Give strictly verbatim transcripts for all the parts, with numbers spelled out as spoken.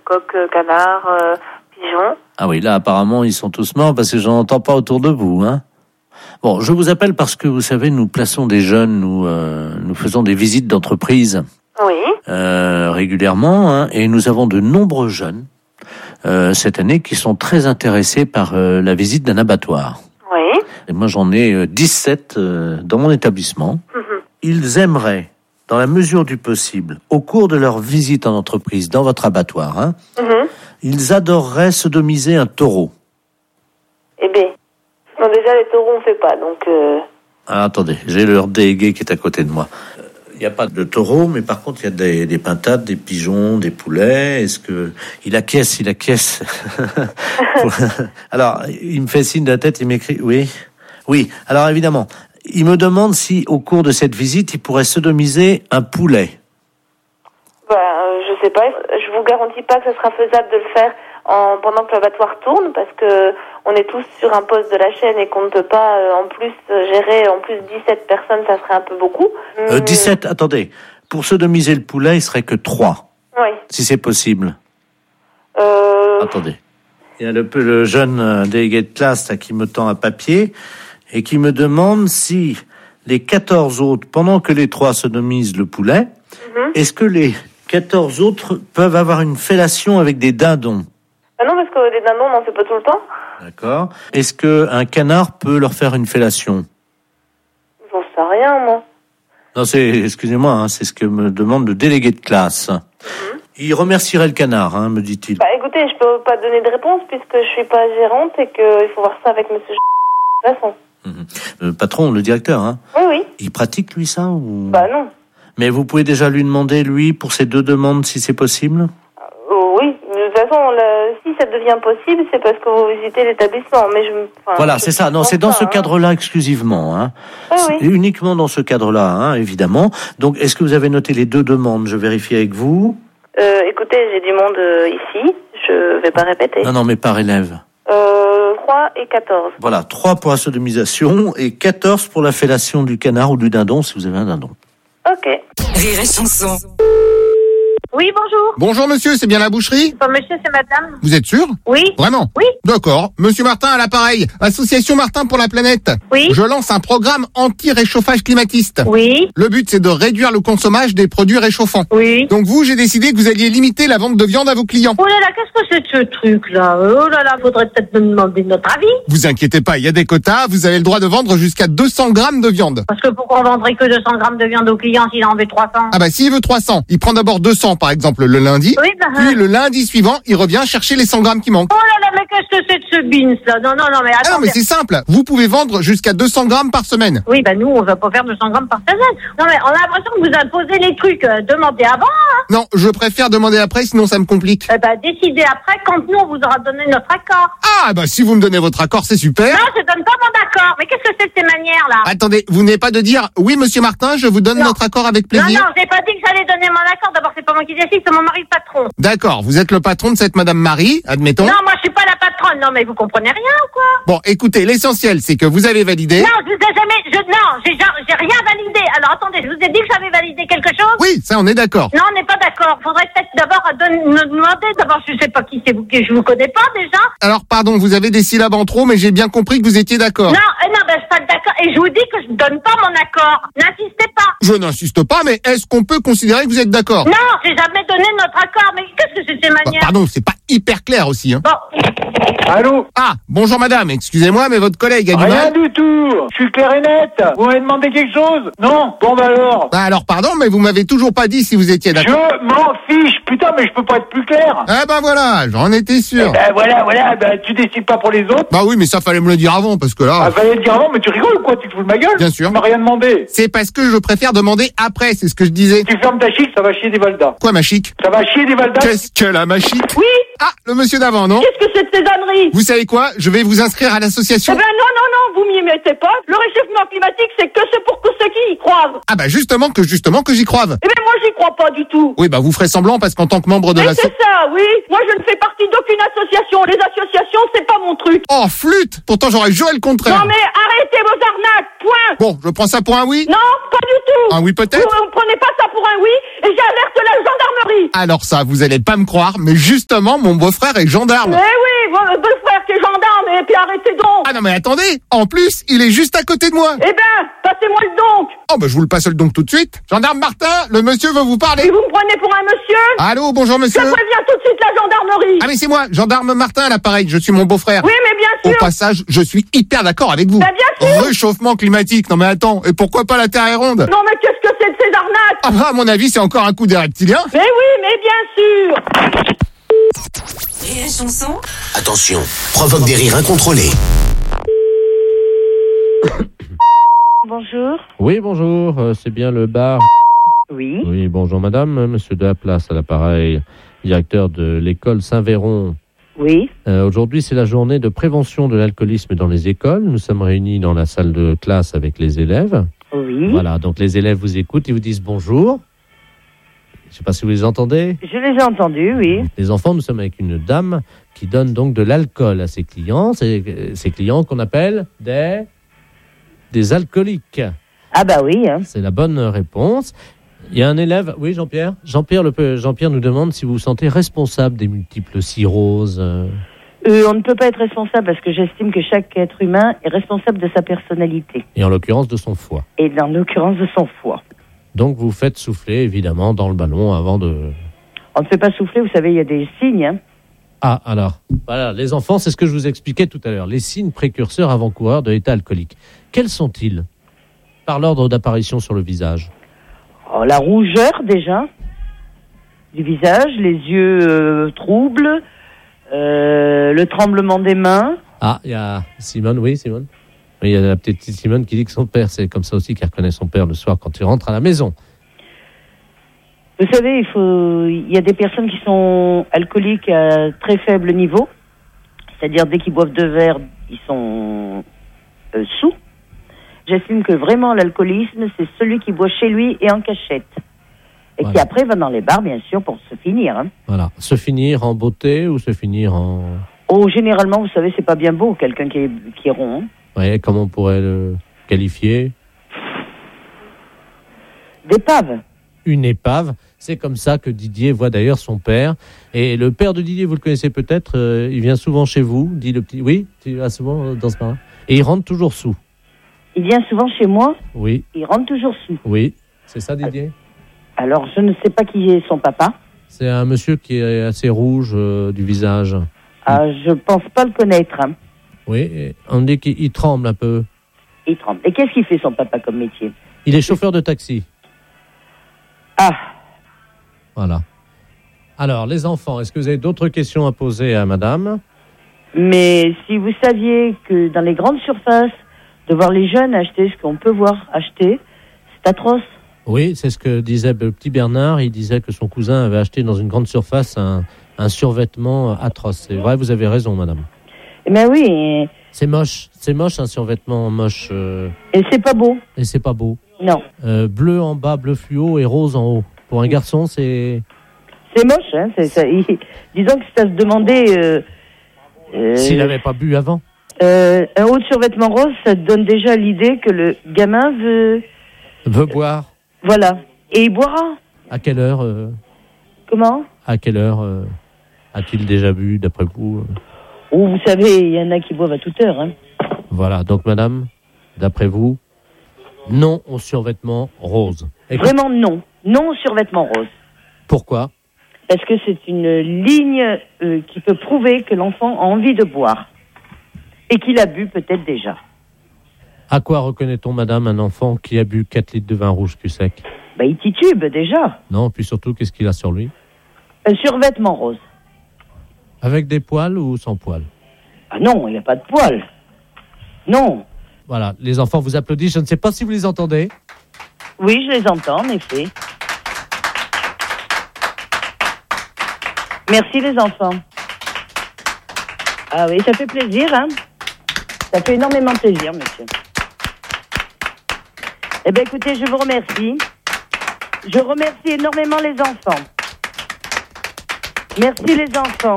coqs, canards, euh, pigeons. Ah oui, là, apparemment, ils sont tous morts parce que j'en entends pas autour de vous, hein. Bon, je vous appelle parce que, vous savez, nous plaçons des jeunes, nous, euh, nous faisons des visites d'entreprise. Oui. Euh, régulièrement, hein, et nous avons de nombreux jeunes, euh, cette année, qui sont très intéressés par euh, la visite d'un abattoir. Oui. Et moi, j'en ai euh, dix-sept euh, dans mon établissement. Mm-hmm. Ils aimeraient, dans la mesure du possible, au cours de leur visite en entreprise, dans votre abattoir, hein, Mm-hmm. ils adoreraient sodomiser un taureau. Eh bien, non, déjà, les taureaux, on fait pas, donc... Euh... Ah, attendez, j'ai leur délégué qui est à côté de moi. Il n'y a pas de taureau, mais par contre, il y a des, des pintades, des pigeons, des poulets. Est-ce que... Il acquiesce, il acquiesce. Alors, il me fait signe de la tête, il m'écrit... Oui, oui. Alors, évidemment, il me demande si, au cours de cette visite, il pourrait sodomiser un poulet. Ben, euh, je sais pas. Je vous garantis pas que ce sera faisable de le faire en, pendant que l'abattoir tourne, parce que on est tous sur un poste de la chaîne et qu'on ne peut pas, euh, en plus, euh, gérer en plus dix-sept personnes, ça serait un peu beaucoup. Euh, dix-sept, attendez. Pour sodomiser le poulet, il serait que trois. Oui. Si c'est possible. Euh... Attendez. Il y a le, le jeune euh, délégué de classe là, qui me tend un papier et qui me demande si les quatorze autres, pendant que les trois sodomisent le poulet, mm-hmm. est-ce que les quatorze autres peuvent avoir une fellation avec des dindons? Ah non, parce que les dindons, on n'en fait pas tout le temps. D'accord. Est-ce qu'un canard peut leur faire une fellation? J'en sais rien, moi. Non, c'est, excusez-moi, hein, c'est ce que me demande le délégué de classe. Mm-hmm. Il remercierait le canard, hein, me dit-il. Bah écoutez, je peux pas donner de réponse puisque je suis pas gérante et qu'il faut voir ça avec monsieur de toute façon. Mm-hmm. Le patron, le directeur, hein. Oui, oui. Il pratique, lui, ça ou... Bah non. Mais vous pouvez déjà lui demander, lui, pour ces deux demandes, si c'est possible? euh, Oui, de toute façon, le... si ça devient possible, c'est parce que vous visitez l'établissement. Mais je, enfin, voilà, je c'est ça. Non, c'est dans pas, ce hein. cadre-là exclusivement. Hein. Oui, oui. C'est uniquement dans ce cadre-là, hein, évidemment. Donc, est-ce que vous avez noté les deux demandes? Je vérifie avec vous. Euh, écoutez, j'ai du monde euh, ici. Je vais pas répéter. Non, non, mais par élève. Euh, trois et quatorze. Voilà, trois pour la sodomisation et quatorze pour la fellation du canard ou du dindon, si vous avez un dindon. Ok. Rire et chanson. Oui, bonjour. Bonjour monsieur, c'est bien la boucherie? Pas monsieur, c'est madame. Vous êtes sûr? Oui. Vraiment? Oui. D'accord. Monsieur Martin à l'appareil. Association Martin pour la planète. Oui. Je lance un programme anti-réchauffage climatiste. Oui. Le but c'est de réduire le consommage des produits réchauffants. Oui. Donc vous, j'ai décidé que vous alliez limiter la vente de viande à vos clients. Oh là là, qu'est-ce que c'est que ce truc-là? Oh là là, faudrait peut-être me demander notre avis. Vous inquiétez pas, il y a des quotas, vous avez le droit de vendre jusqu'à deux cents grammes de viande. Parce que pourquoi on vendrait que deux cents grammes de viande au client s'il en veut trois cents? Ah bah s'il veut trois cents, il prend d'abord deux cents par exemple le lundi. Oui, bah, Puis le lundi suivant, il revient chercher les cent grammes qui manquent. oh là là, mais qu'est-ce que c'est de ce beans là? Non, non, non, mais Ah attends. non mais c'est simple, vous pouvez vendre jusqu'à deux cents grammes par semaine. Oui, bah nous, on va pas faire deux cents grammes par semaine. Non, mais on a l'impression que vous imposez les trucs. Euh, demandez avant, hein. Non, je préfère demander après, sinon ça me complique. Eh bah, décidez après quand nous, on vous aura donné notre accord. Ah bah si vous me donnez votre accord, c'est super. Non, je donne pas mon accord. Mais qu'est-ce que c'est de ces manières-là? Attendez, vous n'avez pas de dire oui monsieur Martin, je vous donne Non. notre accord avec Non, plaisir. non, j'ai pas dit que j'allais donner mon accord. D'abord, c'est pas moi qui décide, c'est mon mari le patron. D'accord, vous êtes le patron de cette madame Marie, admettons. Non, moi, je suis pas la patronne. Non, mais vous comprenez rien ou quoi? Bon, écoutez, l'essentiel c'est que vous avez validé. Non, je vous ai jamais, je, non, j'ai, j'ai rien validé. Alors, attendez, je vous ai dit que j'avais validé quelque chose? Oui, ça on est d'accord. Non, on n'est pas d'accord. Faudrait peut-être d'abord donner- nous demander. D'abord, je sais pas qui c'est vous, que je vous connais pas déjà. Alors pardon, vous avez des syllabes en trop, mais j'ai bien compris que vous étiez d'accord. Non, euh, non, ben, je suis pas d'accord. Et je vous dis que je donne pas mon accord. N'insistez pas. Je n'insiste pas, mais est-ce qu'on peut considérer que vous êtes d'accord? Non, j'ai jamais donné notre accord. Mais qu'est-ce que c'est ces Bah, manières? pardon, c'est pas hyper clair aussi, hein. Bon, Allô? Ah, bonjour madame, excusez-moi, mais votre collègue a du Rien mal. du tout. Je suis clair et net. Vous m'avez demandé quelque chose? Non? Bon bah alors. Bah alors pardon, mais vous m'avez toujours pas dit si vous étiez d'accord. Je m'en fiche. Putain, mais je peux pas être plus clair. Ah bah voilà, j'en étais sûr. Eh ben voilà, voilà, ben tu décides pas pour les autres. Bah oui, mais ça fallait me le dire avant, parce que là... Ah, fallait le dire avant, mais tu rigoles ou quoi? Tu te fous de ma gueule? Bien sûr. Tu m'as rien demandé. C'est parce que je préfère demander après, c'est ce que je disais. Tu fermes ta chic, ça va chier des valdas. Quoi ma chic? Ça va chier des valdas. Qu'est-ce que la ma chic? oui. Ah, le monsieur d'avant, non? Qu'est-ce que c'est de ces âneries? Vous savez quoi? Je vais vous inscrire à Eh l'association. ben non, non, non, vous m'y mettez pas. Le réchauffement climatique, c'est que c'est pour que ceux qui y croient. Ah bah justement que justement que j'y croive. Eh ben moi, j'y crois pas du tout. Oui, bah vous ferez semblant parce qu'en tant que membre de Mais la... c'est ça, oui. Moi, je ne fais partie d'aucune association. Les associations, c'est pas mon truc. Oh, flûte! Pourtant j'aurais juré le contraire. Non mais arrêtez vos arnaques, point. Bon, je prends ça pour un oui? Non, pas du tout. Un oui peut-être? Vous ne prenez pas ça pour un oui et j'alerte la gendarmerie. Alors ça, vous allez pas me croire, mais justement, mon beau-frère est gendarme. Mais oui, votre beau-frère qui est gendarme, et puis arrêtez donc. Ah non mais attendez, en plus, il est juste à côté de moi. Eh ben, passez-moi le donc. Oh bah je vous le passe le donc tout de suite. Gendarme Martin, le monsieur veut vous Et parler. vous me prenez pour un monsieur? Allô, bonjour Je monsieur. préviens tout de suite la gendarmerie. Ah mais c'est moi, gendarme Martin à l'appareil, je suis mon beau-frère. Oui, mais bien Au sûr. passage, je suis hyper d'accord avec vous. Bah, bien sûr. Réchauffement climatique, non mais attends, et pourquoi pas la Terre est ronde? Non mais qu'est-ce que c'est de ces arnaques? Ah bah à mon avis, c'est encore un coup des reptiliens. Mais oui, mais bien sûr. Et la chanson? Attention, provoque des rires incontrôlés. Bonjour. Oui, bonjour, euh, c'est bien le bar. Oui. Oui, bonjour madame, euh, monsieur de la Place à l'appareil, directeur de l'école Saint-Véron. Oui. Euh, aujourd'hui, c'est la journée de prévention de l'alcoolisme dans les écoles. Nous sommes réunis dans la salle de classe avec les élèves. Oui. Voilà, donc les élèves vous écoutent, ils vous disent bonjour. Je ne sais pas si vous les entendez. Je les ai entendus, oui. Les enfants, nous sommes avec une dame qui donne donc de l'alcool à ses clients. C'est euh, ces clients qu'on appelle des, des alcooliques. Ah bah oui. Hein. C'est la bonne réponse. Il y a un élève, oui Jean-Pierre Jean-Pierre, le, Jean-Pierre nous demande si vous vous sentez responsable des multiples cirrhoses. Euh... Euh, on ne peut pas être responsable parce que j'estime que chaque être humain est responsable de sa personnalité. Et en l'occurrence de son foie. Et dans l'occurrence de son foie. Donc vous faites souffler évidemment dans le ballon avant de... On ne fait pas souffler, vous savez, il y a des signes. Hein. Ah alors, voilà, les enfants, c'est ce que je vous expliquais tout à l'heure. Les signes précurseurs avant-coureurs de l'état alcoolique. Quels sont-ils? Par l'ordre d'apparition sur le visage. Oh, la rougeur déjà du visage, les yeux euh, troubles, euh, le tremblement des mains. Ah, il y a Simone, oui Simone. Oui, il y a la petite Simone qui dit que son père, c'est comme ça aussi qu'elle reconnaît son père le soir quand il rentre à la maison. Vous savez, il faut, il y a des personnes qui sont alcooliques à très faible niveau, c'est-à-dire dès qu'ils boivent deux verres, ils sont euh, sous. J'estime que vraiment l'alcoolisme, c'est celui qui boit chez lui et en cachette. Et voilà. Qui après va dans les bars, bien sûr, pour se finir. Hein. Voilà. Se finir en beauté ou se finir en... Oh, généralement, vous savez, c'est pas bien beau, quelqu'un qui est, qui est rond. Hein. Ouais, comment on pourrait le qualifier? D'épave. Une épave. C'est comme ça que Didier voit d'ailleurs son père. Et le père de Didier, vous le connaissez peut-être, euh, il vient souvent chez vous, dit le petit... Oui, tu vas souvent euh, dans ce bar. Et il rentre toujours sous. Il vient souvent chez moi, Oui, il rentre toujours sous. oui. C'est ça, Didier? Alors, je ne sais pas qui est son papa. C'est un monsieur qui est assez rouge euh, du visage. Ah, je pense pas le connaître. Hein. Oui, et on dit qu'il il tremble un peu. Il tremble. Et qu'est-ce qu'il fait, son papa, comme métier? Il est chauffeur de taxi. Ah, Voilà. Alors, les enfants, est-ce que vous avez d'autres questions à poser à madame? mais si vous saviez que dans les grandes surfaces, de voir les jeunes acheter ce qu'on peut voir acheter, c'est atroce. Oui, c'est ce que disait le petit Bernard. Il disait que son cousin avait acheté dans une grande surface un, un survêtement atroce. C'est vrai, vous avez raison, madame. Eh bien oui, et, C'est moche. C'est moche, un survêtement moche. Euh, et c'est pas beau. et c'est pas beau. Non. Euh, bleu en bas, bleu fluo et rose en haut. Pour un garçon, c'est... C'est moche, hein. C'est, ça, il, disons que c'est à se demander... Euh, euh, S'il n'avait pas bu avant. euh, un haut de survêtement rose, ça te donne déjà l'idée que le gamin veut... Veut boire. Voilà. Et il boira. À quelle heure euh, Comment? À quelle heure euh, a-t-il déjà bu, d'après vous euh Oh, vous savez, il y en a qui boivent à toute heure. Hein. Voilà. Donc, madame, d'après vous, non au survêtement rose. Et Vraiment non. Non au survêtement rose. pourquoi? Parce que c'est une ligne euh, qui peut prouver que l'enfant a envie de boire. Et qu'il a bu peut-être déjà. À quoi reconnaît-on, madame, un enfant qui a bu quatre litres de vin rouge cul sec? Bah, il titube déjà. Non, puis surtout, qu'est-ce qu'il a sur lui? Un survêtement rose. Avec des poils ou sans poils? Ah non, il n'y a pas de poils. Non. Voilà, les enfants vous applaudissent. Je ne sais pas si vous les entendez. Oui, je les entends, en effet. Merci les enfants. Ah oui, ça fait plaisir, hein. Ça fait énormément plaisir, monsieur. Eh bien, écoutez, je vous remercie. Je remercie énormément les enfants. Merci les enfants.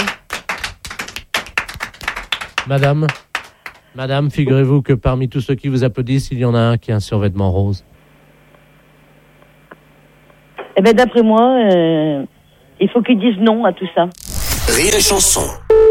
Madame, Madame, figurez-vous que parmi tous ceux qui vous applaudissent, il y en a un qui a un survêtement rose. Eh bien, d'après moi, euh, il faut qu'ils disent non à tout ça. Rire et chanson.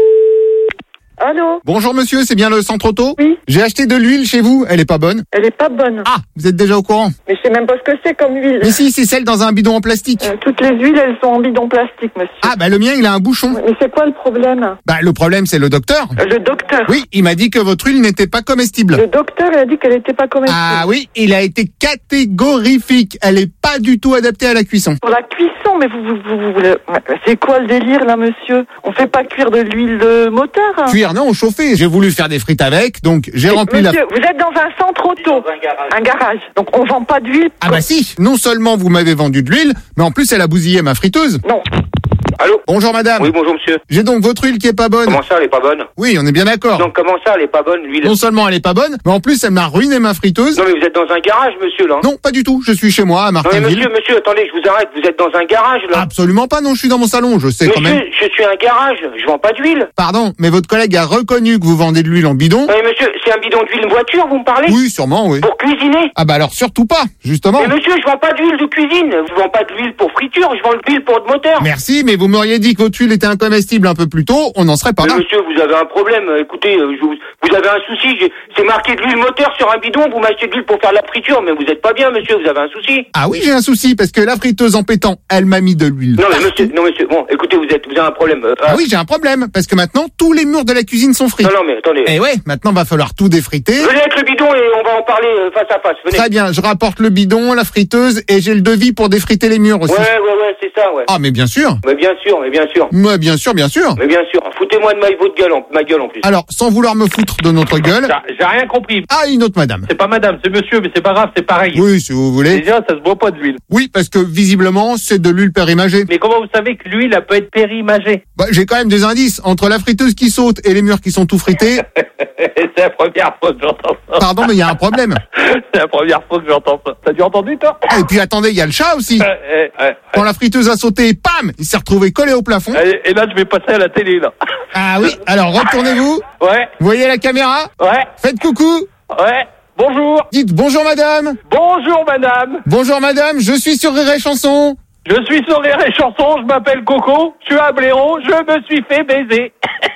Allô? Bonjour monsieur, c'est bien le centre auto? Oui. J'ai acheté de l'huile chez vous, elle est pas bonne? Elle est pas bonne. Ah, vous êtes déjà au courant? Mais je sais même pas ce que c'est comme huile. Mais si, c'est celle dans un bidon en plastique. Euh, toutes les huiles, elles sont en bidon plastique, monsieur. Ah, bah le mien, il a un bouchon. Mais c'est quoi le problème? Bah le problème, c'est le docteur. Euh, Le docteur. Oui, il m'a dit que votre huile n'était pas comestible. Le docteur, il a dit qu'elle était pas comestible. Ah oui, il a été catégorifique. Elle est pas du tout adaptée à la cuisson. Pour la cuisson, mais vous, vous, vous, vous- le- c'est quoi le délire là, monsieur? On fait pas cuire de l'huile de moteur, hein? Cuire, non, chauffer. J'ai voulu faire des frites avec, donc j'ai rempli la... Monsieur, vous êtes dans un centre auto, un garage. Donc on vend pas d'huile. Ah bah si, non seulement vous m'avez vendu de l'huile, mais en plus elle a bousillé ma friteuse. Non. Allô? Bonjour madame. Oui, bonjour monsieur. J'ai donc votre huile qui est pas bonne. Comment ça, elle est pas bonne? Oui, on est bien d'accord. Donc comment ça, elle est pas bonne, l'huile? Non seulement elle est pas bonne, mais en plus elle m'a ruiné ma friteuse. Non mais vous êtes dans un garage, monsieur, là? Non, pas du tout, je suis chez moi à Non mais Martinville. monsieur, monsieur, attendez, je vous arrête, vous êtes dans un garage, là? Absolument pas, non, je suis dans mon salon, je sais quand Monsieur, même. je suis un garage, je vends pas d'huile. Pardon, mais votre collègue a reconnu que vous vendez de l'huile en bidon. Non mais monsieur, c'est un bidon d'huile voiture, vous me parlez? Oui, sûrement, oui. Pour cuisiner? Ah bah alors surtout pas, justement. Mais monsieur, je vends pas d'huile de cuisine, je vends pas de l'huile pour friture, je vends de l'huile pour de moteur. Merci, mais vous m'auriez dit que votre huile était incomestible un peu plus tôt, on n'en serait pas Mais là. monsieur, vous avez un problème, écoutez, euh, je vous, vous avez un souci, j'ai- c'est marqué de l'huile moteur sur un bidon, vous m'achetez de l'huile pour faire de la friture, mais vous êtes pas bien monsieur, vous avez un souci. Ah oui, j'ai un souci, parce que la friteuse en pétant, elle m'a mis de l'huile. Non mais monsieur, non monsieur, bon, écoutez, vous êtes, vous avez un problème. euh, Ah oui, j'ai un problème, parce que maintenant, tous les murs de la cuisine sont frits. Non non mais attendez. Eh ouais, maintenant va falloir tout défriter. Venez avec le bidon et on va en parler euh, face à face, venez. Très bien, je rapporte le bidon, la friteuse, et j'ai le devis pour défriter les murs aussi. Ouais, ouais, ouais, c'est ça, ouais. Ah, mais bien sûr. Mais bien sûr, mais bien sûr. Mais bien sûr, bien sûr. Mais bien sûr. Foutez-moi de ma, votre gueule en, ma gueule en plus. Alors, sans vouloir me foutre de notre gueule. J'ai- J'ai rien compris. Ah, une autre madame. C'est pas madame, c'est monsieur, mais c'est pas grave, c'est pareil. Oui, si vous voulez. Déjà, ça se boit pas de l'huile. Oui, parce que visiblement, c'est de l'huile périmagée. Mais comment vous savez que l'huile, elle peut être périmagée? Bah, j'ai quand même des indices. Entre la friteuse qui saute et les murs qui sont tout frités. C'est la première fois que j'entends ça. Pardon, mais il y a un problème. C'est la première fois que j'entends ça. T'as déjà entendu, toi? Ah, et puis attendez, il y a le chat aussi. Eh, eh, eh. Quand la friteuse a sauté, pam, il s'est retrouvé collé au plafond. Et, et là, je vais passer à la télé, là. Ah oui, alors retournez-vous. Ouais, Vous voyez la caméra? ouais, Faites coucou. ouais. Bonjour. Dites bonjour madame. Bonjour, madame. Bonjour madame, je suis sur Rire et Chanson. Je suis sur Rire et Chanson, je m'appelle Coco, je suis à Blaireau, je me suis fait baiser.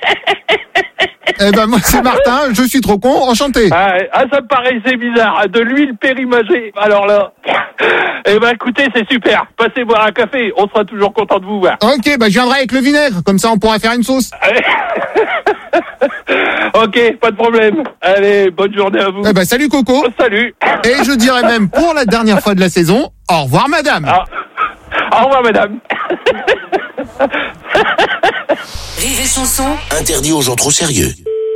Eh ben moi c'est Martin, je suis trop con, enchanté. Ah, ah, ça me paraissait bizarre, de l'huile périmagée. Alors là, eh ben écoutez, c'est super. Passez boire un café, on sera toujours content de vous voir. Ok, bah je viendrai avec le vinaigre, comme ça on pourra faire une sauce. Ok, pas de problème. Allez, bonne journée à vous. Eh ben salut Coco. Oh, salut. Et je dirais même pour la dernière fois de la saison, au revoir madame. Ah. Au revoir, madame. Rire et chanson. Interdit aux gens trop sérieux.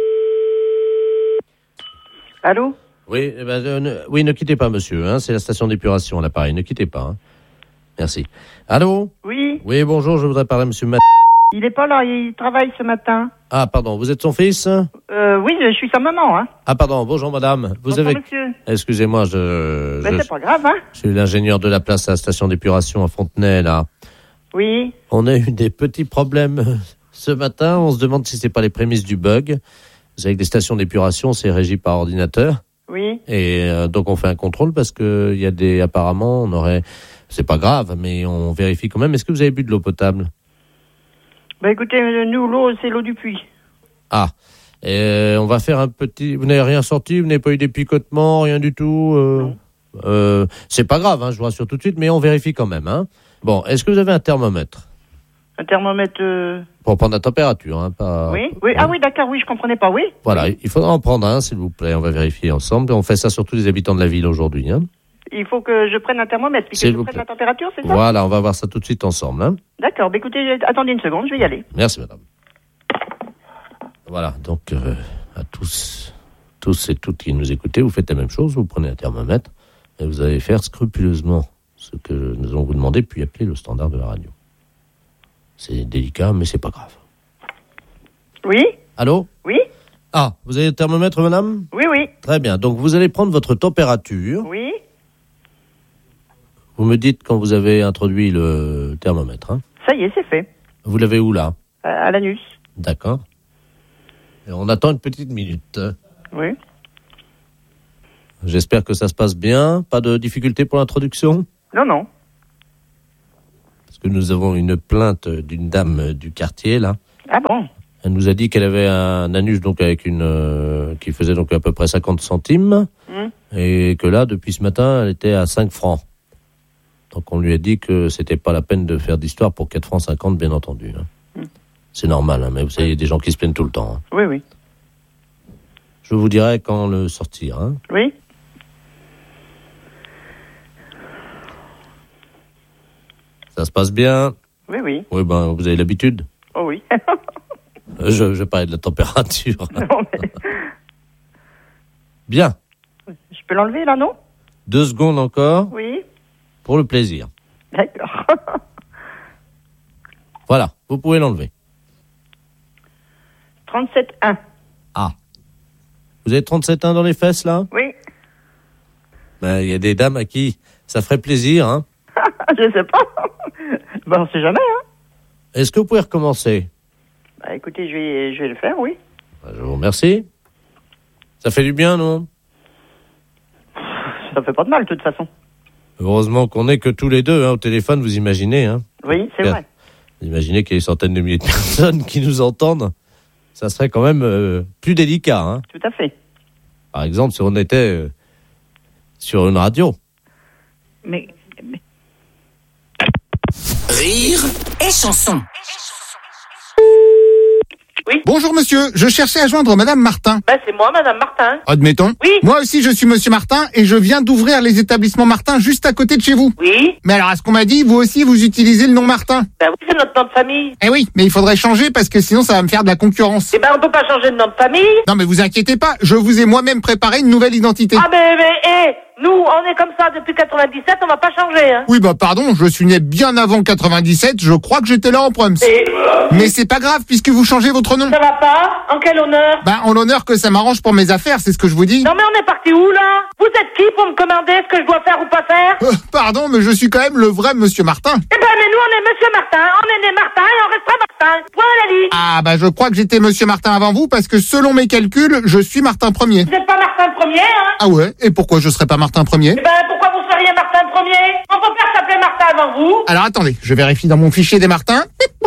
Allô? Oui, eh ben, euh, ne, oui, ne quittez pas, monsieur. Hein, c'est la station d'épuration à l'appareil. Ne quittez pas. Hein. Merci. Allô? Oui, Oui, bonjour. Je voudrais parler à monsieur Mat. il est pas là, il travaille ce matin. Ah, pardon. Vous êtes son fils? Euh, oui, je suis sa maman, hein. Ah, pardon. Bonjour, madame. Vous Bonjour, avez. monsieur. Excusez-moi, je. Ben, je... c'est pas grave, hein. je suis l'ingénieur de la place à la station d'épuration à Fontenay, là. Oui. On a eu des petits problèmes ce matin. On se demande si c'est pas les prémices du bug. Vous savez que des stations d'épuration, c'est régi par ordinateur. Oui. Et euh, donc on fait un contrôle parce que il y a des apparemment on aurait c'est pas grave mais on vérifie quand même. Est-ce que vous avez bu de l'eau potable? Ben, écoutez, nous, l'eau, c'est l'eau du puits. Ah. Et euh, on va faire un petit. Vous n'avez rien sorti, vous n'avez pas eu des picotements, rien du tout. Euh... Non. Euh, c'est pas grave, hein, je vous rassure tout de suite, mais on vérifie quand même. Hein. Bon, est-ce que vous avez un thermomètre? Un thermomètre... euh, Pour prendre la température, hein, pas. Oui, oui. Ah oui, d'accord, oui, je comprenais pas, oui. Voilà, il faudra en prendre un, s'il vous plaît. On va vérifier ensemble. On fait ça sur tous les habitants de la ville aujourd'hui. Hein. Il faut que je prenne un thermomètre, puis que S'il je vous prenne plaît. la température, c'est ça? Voilà, on va voir ça tout de suite ensemble. Hein. D'accord, ben écoutez, attendez une seconde, je vais y aller. Merci, madame. Voilà, donc euh, à tous, tous et toutes qui nous écoutez, vous faites la même chose, vous prenez un thermomètre et vous allez faire scrupuleusement ce que nous allons vous demander, puis appeler le standard de la radio. C'est délicat, mais c'est pas grave. Oui? Allô? Oui? Ah, vous avez le thermomètre, madame ? Oui, oui. Très bien. Donc, vous allez prendre votre température. Oui. Vous me dites quand vous avez introduit le thermomètre. Hein. Ça y est, c'est fait. Vous l'avez où, là ? Euh, à l'anus. D'accord. Et on attend une petite minute. Oui. J'espère que ça se passe bien. Pas de difficulté pour l'introduction ? Non, non. Parce que nous avons une plainte d'une dame du quartier, là. Ah bon ? Elle nous a dit qu'elle avait un anus donc avec une euh, qui faisait donc à peu près cinquante centimes mmh. et que là depuis ce matin elle était à cinq francs. Donc on lui a dit que c'était pas la peine de faire d'histoire pour quatre francs cinquante bien entendu. Hein. Mmh. C'est normal, hein, mais vous savez, il y a des gens qui se plaignent tout le temps. Hein. Oui, oui. Je vous dirai quand le sortir. Hein. Oui. Ça se passe bien ? Oui, oui. Oui, ben vous avez l'habitude ? Oh oui. Je, je parlais de la température. Non, mais... Bien. Je peux l'enlever, là, non ? Deux secondes encore. Oui. Pour le plaisir. D'accord. Voilà, vous pouvez l'enlever. trente-sept un. Ah. Vous avez trente-sept un dans les fesses, là ? Oui. Ben, il y a des dames à qui ça ferait plaisir, hein ? Je sais pas. Ben, on sait jamais, hein. Est-ce que vous pouvez recommencer ? Bah, écoutez, je vais, je vais le faire, oui. Je vous remercie. Ça fait du bien, non ? Ça fait pas de mal, de toute façon. Heureusement qu'on est que tous les deux, hein, au téléphone, vous imaginez, hein ? Oui, c'est vrai. Vous imaginez qu'il y a des centaines de milliers de personnes qui nous entendent. Ça serait quand même euh, plus délicat, hein ? Tout à fait. Par exemple, si on était euh, sur une radio. Mais... mais... Rire et chanson. Oui. Bonjour monsieur, je cherchais à joindre madame Martin. Ben c'est moi, madame Martin. Admettons. Oui. Moi aussi je suis monsieur Martin et je viens d'ouvrir les établissements Martin juste à côté de chez vous. Oui. Mais alors à ce qu'on m'a dit, vous aussi vous utilisez le nom Martin. Ben oui, c'est notre nom de famille. Eh oui, mais il faudrait changer parce que sinon ça va me faire de la concurrence. Eh ben on peut pas changer de nom de famille. Non mais vous inquiétez pas, je vous ai moi-même préparé une nouvelle identité. Ah mais, mais, hé, nous on est comme ça depuis quatre-vingt-dix-sept, on va pas changer, hein. Oui bah pardon, je suis né bien avant quatre-vingt-dix-sept, je crois que j'étais là en proms. Et... Mais c'est pas grave puisque vous changez votre nom. Ça va pas? En quel honneur? Bah en l'honneur que ça m'arrange pour mes affaires, c'est ce que je vous dis. Non mais on est parti où là? Vous êtes qui pour me commander ce que je dois faire ou pas faire? euh, Pardon, mais je suis quand même le vrai monsieur Martin. Eh ben mais nous on est monsieur Martin, on est né Martin et on restera Martin. Point à la ligne. Ah bah je crois que j'étais monsieur Martin avant vous parce que selon mes calculs, je suis Martin Premier. Vous n'êtes pas Martin Premier, hein? Ah ouais? Et pourquoi je serais pas Martin Premier? Eh ben pourquoi vous seriez Martin Premier? Mon beau-père s'appelait Martin avant vous. Alors attendez, je vérifie dans mon fichier des Martins.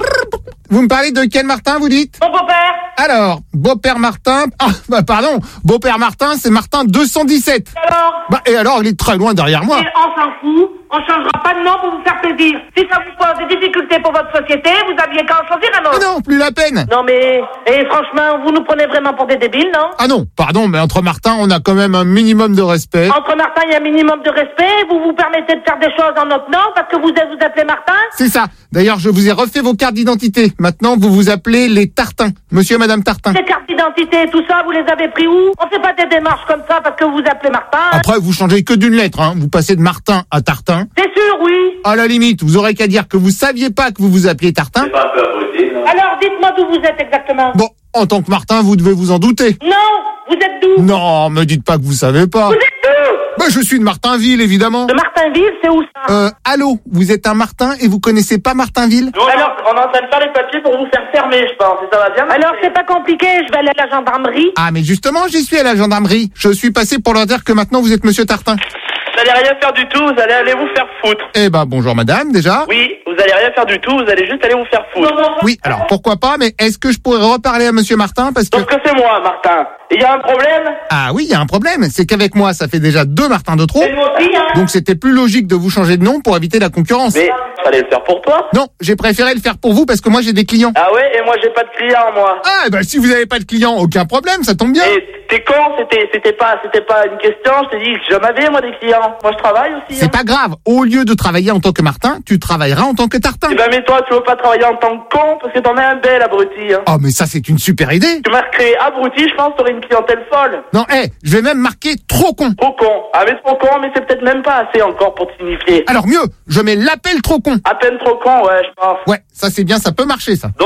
Vous me parlez de quel Martin, vous dites? Mon beau-père. Alors, beau-père Martin... Ah, bah pardon, beau-père Martin, c'est Martin deux cent dix-sept. Alors? Bah et alors, il est très loin derrière moi. Et on s'en fout, on changera pas de nom pour vous faire plaisir. Si ça vous pose des difficultés pour votre société, vous aviez qu'à en choisir un autre. Ah non, plus la peine. Non mais, et franchement, vous nous prenez vraiment pour des débiles, non? Ah non, pardon, mais entre Martin, on a quand même un minimum de respect. Entre Martin, il y a un minimum de respect, vous vous permettez de faire des choses en notre nom parce que vous êtes, vous appelez Martin? C'est ça. D'ailleurs, je vous ai refait vos cartes d'identité. Maintenant, vous vous appelez les Tartins. Monsieur et madame Tartin. Les cartes d'identité et tout ça, vous les avez pris où? On fait pas des démarches comme ça parce que vous vous appelez Martin. Hein? Après, vous changez que d'une lettre, hein. Vous passez de Martin à Tartin. C'est sûr, oui. À la limite, vous aurez qu'à dire que vous saviez pas que vous vous appeliez Tartin. C'est pas un peu abruti, non? Alors, dites-moi d'où vous êtes exactement. Bon, en tant que Martin, vous devez vous en douter. Non, vous êtes d'où? Non, me dites pas que vous savez pas. Vous êtes d'où? Bah, je suis de Martinville, évidemment. De Martinville, c'est où ça? Euh, allô, vous êtes un Martin et vous connaissez pas Martinville? Nous, alors, on est en train de faire les papiers pour vous faire fermer, je pense. Et ça va bien? Alors, c'est pas compliqué, je vais aller à la gendarmerie. Ah, mais justement, j'y suis à la gendarmerie. Je suis passé pour leur dire que maintenant vous êtes monsieur Tartin. Vous allez rien faire du tout, vous allez aller vous faire foutre. Eh ben, bonjour madame, déjà. Oui, vous allez rien faire du tout, vous allez juste aller vous faire foutre. Non, non, non. Oui, alors pourquoi pas, mais est-ce que je pourrais reparler à monsieur Martin parce que... Sauf que c'est moi, Martin. Il y a un problème? Ah oui, il y a un problème. C'est qu'avec moi, ça fait déjà deux Martins de trop. C'est moi aussi, hein. Donc c'était plus logique de vous changer de nom pour éviter la concurrence. Mais, fallait le faire pour toi? Non, j'ai préféré le faire pour vous parce que moi j'ai des clients. Ah ouais, et moi j'ai pas de clients, moi. Ah, ben si vous avez pas de clients, aucun problème, ça tombe bien. Et t'es con, c'était, c'était pas, c'était pas une question, je t'ai dit que j'en avais, moi, des clients. Moi, je travaille aussi. C'est hein. pas grave. Au lieu de travailler en tant que Martin, tu travailleras en tant que Tartin. Eh ben, mais toi, tu veux pas travailler en tant que con, parce que t'en es un bel abruti, hein. Oh, mais ça, c'est une super idée. Tu marquerais abruti, je pense, t'aurais une clientèle folle. Non, hé, je vais même marquer trop con. Trop con. Ah, mais trop con, mais c'est peut-être même pas assez encore pour te signifier. Alors mieux, je mets l'appel trop con. À peine trop con, ouais, je pense. Ouais, ça c'est bien, ça peut marcher, ça. Donc, ce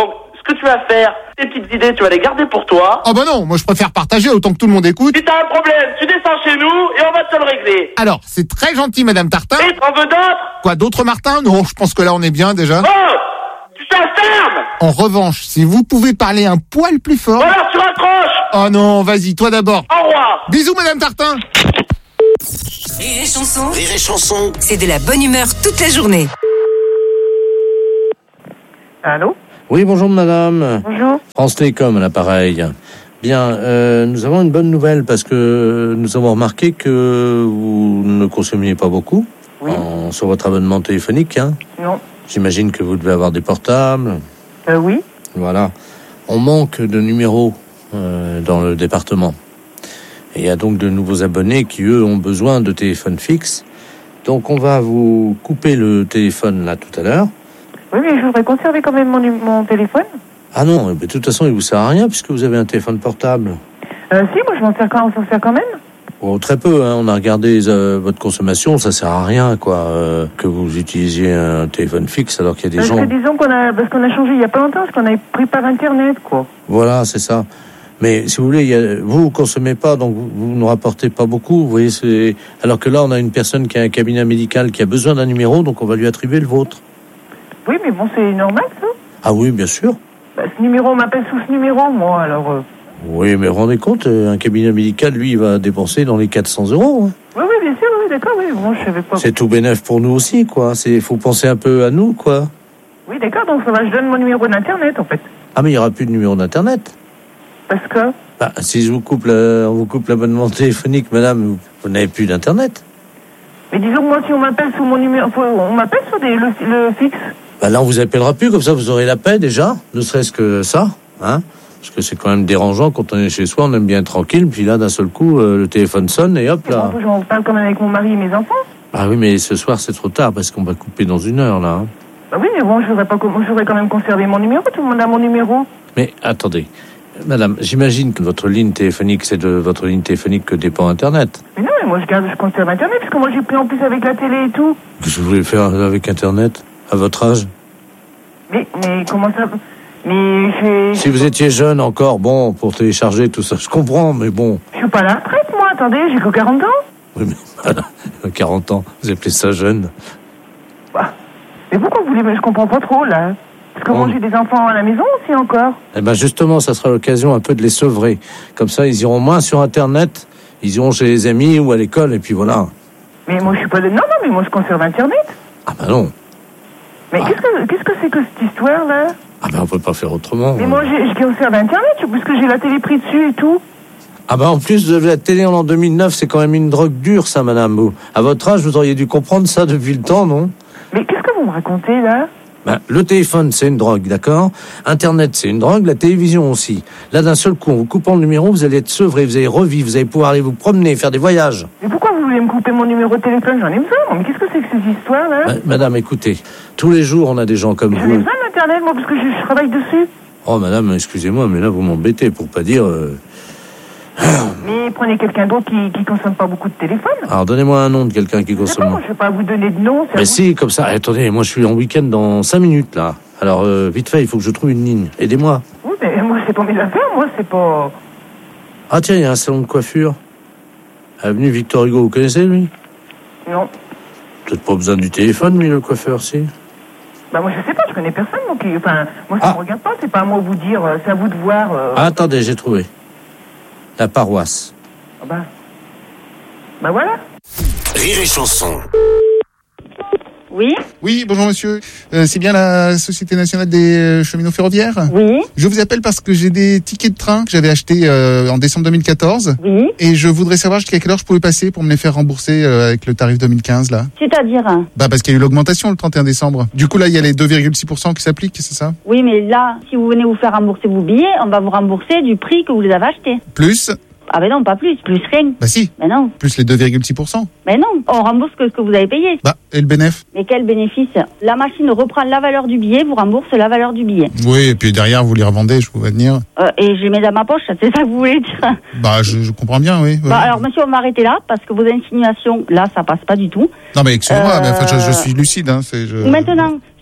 Ce que tu vas faire, tes petites idées, tu vas les garder pour toi. Oh bah non, moi je préfère partager autant que tout le monde écoute. Si t'as un problème, tu descends chez nous et on va te le régler. Alors, c'est très gentil, Madame Tartin. Et t'en veux d'autres? Quoi, d'autres, Martin? Non, je pense que là on est bien déjà. Oh! Tu t'enfermes! En revanche, si vous pouvez parler un poil plus fort... Alors tu raccroches! Oh non, vas-y, toi d'abord. Au revoir! Bisous, Madame Tartin. Rire et chanson. Rire et chanson. C'est de la bonne humeur toute la journée. Allô? Oui, bonjour madame. Bonjour. France Télécom à l'appareil. Bien, euh, nous avons une bonne nouvelle parce que nous avons remarqué que vous ne consommiez pas beaucoup Oui. en- sur votre abonnement téléphonique. Hein. Non. J'imagine que vous devez avoir des portables. Euh, oui. Voilà. On manque de numéros euh, dans le département. Et il y a donc de nouveaux abonnés qui, eux, ont besoin de téléphones fixes. Donc on va vous couper le téléphone là tout à l'heure. Oui, mais je voudrais conserver quand même mon, nu- mon téléphone. Ah non, mais de toute façon, il vous sert à rien puisque vous avez un téléphone portable. Euh, si, moi je m'en sers quand, on s'en sert quand même. Oh, très peu, hein. On a regardé euh, votre consommation, ça sert à rien, quoi, euh, que vous utilisiez un téléphone fixe alors qu'il y a des Parce gens... que disons qu'on a, parce qu'on a changé il y a pas longtemps, parce qu'on avait pris par internet, quoi. Voilà, c'est ça. Mais si vous voulez, il y a... vous ne consommez pas, donc vous, vous ne rapportez pas beaucoup, vous voyez, c'est... Alors que là, on a une personne qui a un cabinet médical qui a besoin d'un numéro, donc on va lui attribuer le vôtre. Oui, mais bon, c'est normal, ça. Ah oui, bien sûr. Bah, ce numéro, on m'appelle sous ce numéro, moi, alors... Euh... Oui, mais vous vous rendez compte, un cabinet médical, lui, il va dépenser dans les quatre cents euros. Hein. Oui, oui, bien sûr, oui, d'accord, oui, bon, je savais pas... C'est tout bénef pour nous aussi, quoi. C'est, faut penser un peu à nous, quoi. Oui, d'accord, donc ça va, je donne mon numéro d'internet, en fait. Ah, mais il n'y aura plus de numéro d'internet. Parce que... Bah, si je vous coupe, le, on vous coupe l'abonnement téléphonique, madame, vous, vous n'avez plus d'internet. Mais disons que moi, si on m'appelle sous mon numéro... faut- On m'appelle sur des, le, le fixe. Bah là, on vous appellera plus, comme ça, vous aurez la paix, déjà. Ne serait-ce que ça, hein. Parce que c'est quand même dérangeant, quand on est chez soi, on aime bien être tranquille, puis là, d'un seul coup, euh, le téléphone sonne, et hop, là. Bon, j'en parle quand même avec mon mari et mes enfants. Ah oui, mais ce soir, c'est trop tard, parce qu'on va couper dans une heure, là. Hein. Bah oui, mais bon, je voudrais, pas, je voudrais quand même conserver mon numéro, tout le monde a mon numéro. Mais attendez, madame, j'imagine que votre ligne téléphonique, c'est de votre ligne téléphonique que dépend Internet. Mais non, mais moi je garde, je conserve Internet, parce que moi j'ai pris en plus avec la télé et tout. Qu'est-ce que vous voulez faire avec Internet, à votre âge? Mais, mais comment ça... Mais j'ai... Si vous étiez jeune encore, bon, pour télécharger tout ça, je comprends, mais bon. Je suis pas à la retraite, moi, attendez, j'ai que quarante ans. Oui, mais voilà, quarante ans, vous appelez ça jeune? Bah, mais pourquoi vous voulez... Mais je comprends pas trop, là. Parce que Oh. moi j'ai des enfants à la maison aussi encore. Eh ben justement, ça sera l'occasion un peu de les sevrer. Comme ça, ils iront moins sur Internet, ils iront chez les amis ou à l'école, et puis voilà. Mais moi je suis pas... De... Non, non, mais moi je conserve Internet. Ah ben non. Mais qu'est-ce que qu'est-ce que c'est que cette histoire, là? Ah ben on peut pas faire autrement. Mais moi j'ai- je conserve Internet, parce que j'ai la télé prise dessus et tout. Ah ben en plus, vous avez la télé en l'an deux mille neuf, c'est quand même une drogue dure, ça, madame. Vous, à votre âge, vous auriez dû comprendre ça depuis le temps, non? Mais qu'est-ce que vous me racontez, là? Ben, le téléphone, c'est une drogue, d'accord? Internet, c'est une drogue, la télévision aussi. Là, d'un seul coup, en vous coupant le numéro, vous allez être sevré, vous allez revivre, vous allez pouvoir aller vous promener, faire des voyages. Mais pourquoi vous voulez me couper mon numéro de téléphone? J'en ai besoin, moi. Mais qu'est-ce que c'est que ces histoires-là? Ben, madame, écoutez, tous les jours, on a des gens comme J'en ai vous. besoin d'Internet, moi, parce que je, je travaille dessus. Oh, madame, excusez-moi, mais là, vous m'embêtez, pour pas dire... euh, Mais prenez quelqu'un d'autre qui, qui consomme pas beaucoup de téléphone. Alors, donnez-moi un nom de quelqu'un qui Je sais pas, consomme. moi, je vais pas vous donner de nom. c'est à Mais vous. si, comme ça, attendez, moi, je suis en week-end dans cinq minutes, là. Alors, euh, vite fait, il faut que je trouve une ligne. Aidez-moi. Oui, mais moi, c'est pas mes affaires, moi, c'est pas... Ah, tiens, il y a un salon de coiffure. Avenue Victor Hugo, vous connaissez, lui? Non. Peut-être pas besoin du téléphone, lui, le coiffeur, si. Bah, moi, je sais pas, je connais personne, donc... Enfin, moi, ça Ah. me regarde pas, c'est pas à moi de vous dire, euh, c'est à vous de voir... euh, Ah, attendez, j'ai trouvé. La paroisse. ah bah... Bah, voilà. Rire et chanson. Oui. Oui, bonjour monsieur. Euh, c'est bien la Société nationale des euh, cheminots ferroviaires? Oui. Je vous appelle parce que j'ai des tickets de train que j'avais achetés euh, en décembre deux mille quatorze. Oui. Et je voudrais savoir jusqu'à quelle heure je pouvais passer pour me les faire rembourser euh, avec le tarif deux mille quinze là. C'est-à-dire hein Bah parce qu'il y a eu l'augmentation le trente et un décembre. Du coup là il y a les deux virgule six pour cent qui s'appliquent, c'est ça? Oui, mais là, si vous venez vous faire rembourser vos billets, on va vous rembourser du prix que vous les avez achetés. Plus? Ah ben non, pas plus, plus rien. Bah si. Mais non, Plus les deux virgule six pour cent. mais non, on rembourse que ce que vous avez payé. Bah et le bénéf? Mais quel bénéfice? La machine reprend la valeur du billet, vous rembourse la valeur du billet. Oui, et puis derrière vous les revendez, je pouvais venir. Euh, et je les mets dans ma poche, c'est ça que vous voulez dire? Bah je, je comprends bien, oui. Ouais. Bah, alors monsieur, on va arrêter là, parce que vos insinuations, là, ça passe pas du tout. Non mais excusez-moi, Euh, mais enfin je, je suis lucide, hein. C'est, je... Maintenant,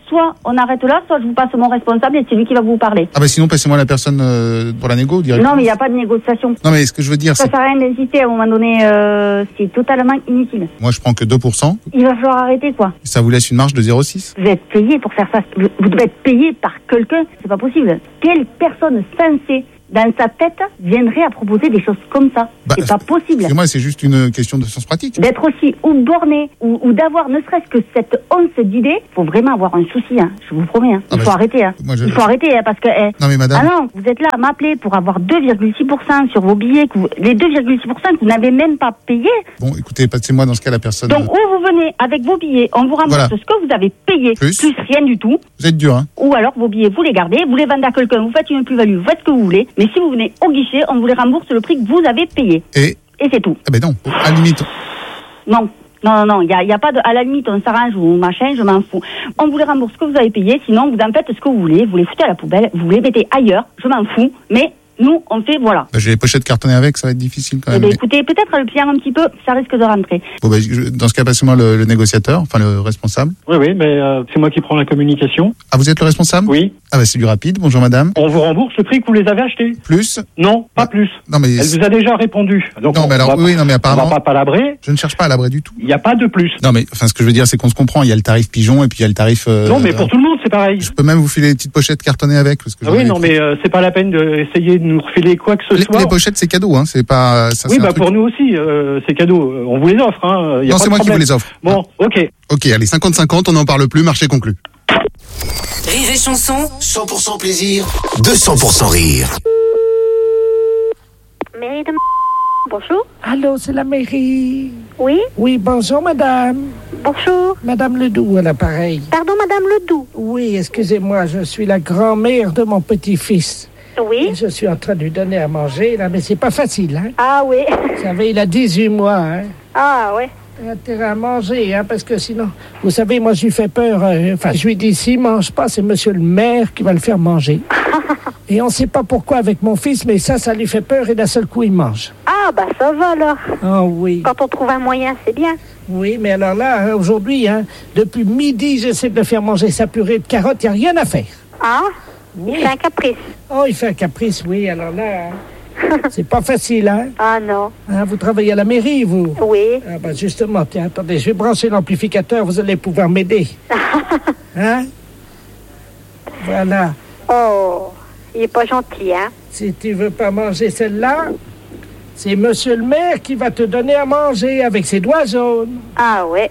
soit on arrête là, soit je vous passe mon responsable et c'est lui qui va vous parler. Ah bah sinon, passez-moi la personne euh, pour la négo, directement. Non, mais il n'y a pas de négociation. Non, mais ce que je veux dire, Ça c'est... sert à rien d'insister, à un moment donné, euh, c'est totalement inutile. Moi, je prends que deux pour cent. Il va falloir arrêter, quoi. Ça vous laisse une marge de zéro virgule six. Vous êtes payé pour faire ça. Vous vous devez être payé par quelqu'un. C'est pas possible. Quelle personne sensée dans sa tête viendrait à proposer des choses comme ça? Bah, c'est pas possible. Excusez-moi, c'est juste une question de sens pratique. D'être aussi ou borné ou, ou d'avoir ne serait-ce que cette once d'idée, faut vraiment avoir un souci, hein. Je vous promets. Hein. Ah Il bah faut je... arrêter. Hein. Moi, je... Il faut arrêter hein, parce que. Eh, non mais madame. Ah non, vous êtes là à m'appeler pour avoir deux virgule six pour cent sur vos billets, que vous... les deux virgule six pour cent que vous n'avez même pas payé. Bon, écoutez, passez-moi dans ce cas la personne. Donc ou vous venez avec vos billets, on vous rembourse Voilà. ce que vous avez payé, Plus. plus rien du tout. Vous êtes dur, hein. Ou alors vos billets, vous les gardez, vous les vendez à quelqu'un, vous faites une plus-value, vous faites ce que vous voulez. Mais si vous venez au guichet, on vous les rembourse le prix que vous avez payé. Et Et c'est tout. Eh ben non, à la limite. Non. Non, non, non, il n'y a, y a pas de... À la limite, on s'arrange ou machin, je m'en fous. On vous les rembourse ce que vous avez payé, sinon vous en faites ce que vous voulez, vous les foutez à la poubelle, vous les mettez ailleurs, je m'en fous, mais... Nous, on fait, voilà. Bah, j'ai les pochettes cartonnées avec, ça va être difficile quand Eh même. bien, mais... écoutez, peut-être le plier un petit peu, ça risque de rentrer. Bon, bah, je... dans ce cas, passez-moi le, le négociateur, enfin le responsable. Oui, oui, mais euh, c'est moi qui prends la communication. Ah, vous êtes le responsable? Oui. Ah, bah, c'est du rapide. Bonjour, madame. On vous rembourse le prix que vous les avez achetés. Plus? Non, pas ah. plus. Non, mais... Elle vous a déjà répondu. Donc non, mais alors, va, oui, non, mais apparemment. On va pas palabrer. Je ne cherche pas à l'abrer du tout. Il n'y a pas de plus. Non, mais, enfin, ce que je veux dire, c'est qu'on se comprend. Il y a le tarif pigeon et puis il y a le tarif, euh... Non, mais pour tout le monde, c'est pareil. Je peux même vous filer les petites pochettes cartonnées avec, parce que ah oui, non, mais euh, c'est pas la peine d'essayer de nous refiler quoi que ce les, soit. Les pochettes, c'est cadeau, hein. C'est pas, ça, oui, c'est bah, un truc... pour nous aussi, euh, c'est cadeau. On vous les offre, hein. Y a non, pas c'est moi problème. qui vous les offre. Bon, ok. Ok, allez, cinquante cinquante, on n'en parle plus, marché conclu. Rire et chanson. cent pour cent plaisir, deux cents pour cent rire. Mairie de... Bonjour. Allô, c'est la mairie. Oui. Oui, bonjour madame. Bonjour. Madame Ledoux à l'appareil. Pardon, madame Ledoux. Oui, excusez-moi, je suis la grand-mère de mon petit-fils. Oui. Et je suis en train de lui donner à manger, là, mais c'est pas facile, hein. Ah oui. Vous savez, il a dix-huit mois, hein. Ah oui. Il a intérêt à manger, hein, parce que sinon, vous savez, moi, je lui fais peur. euh, Enfin, je lui dis, s'il mange pas, c'est monsieur le maire qui va le faire manger. Et on sait pas pourquoi avec mon fils, mais ça, ça lui fait peur et d'un seul coup, il mange. Ah bah ça va alors. Ah oui. Quand on trouve un moyen, c'est bien. Oui, mais alors là, hein, aujourd'hui, hein, depuis midi, j'essaie de le faire manger sa purée de carottes, il n'y a rien à faire. Ah oui. Il fait un caprice. Oh, il fait un caprice, oui, alors là... Hein, c'est pas facile, hein? Ah non. Hein, vous travaillez à la mairie, vous? Oui. Ah bah justement, tiens, attendez, je vais brancher l'amplificateur, vous allez pouvoir m'aider. Hein? Voilà. Oh, il est pas gentil, hein? Si tu veux pas manger celle-là, c'est monsieur le maire qui va te donner à manger avec ses doigts jaunes. Ah ouais.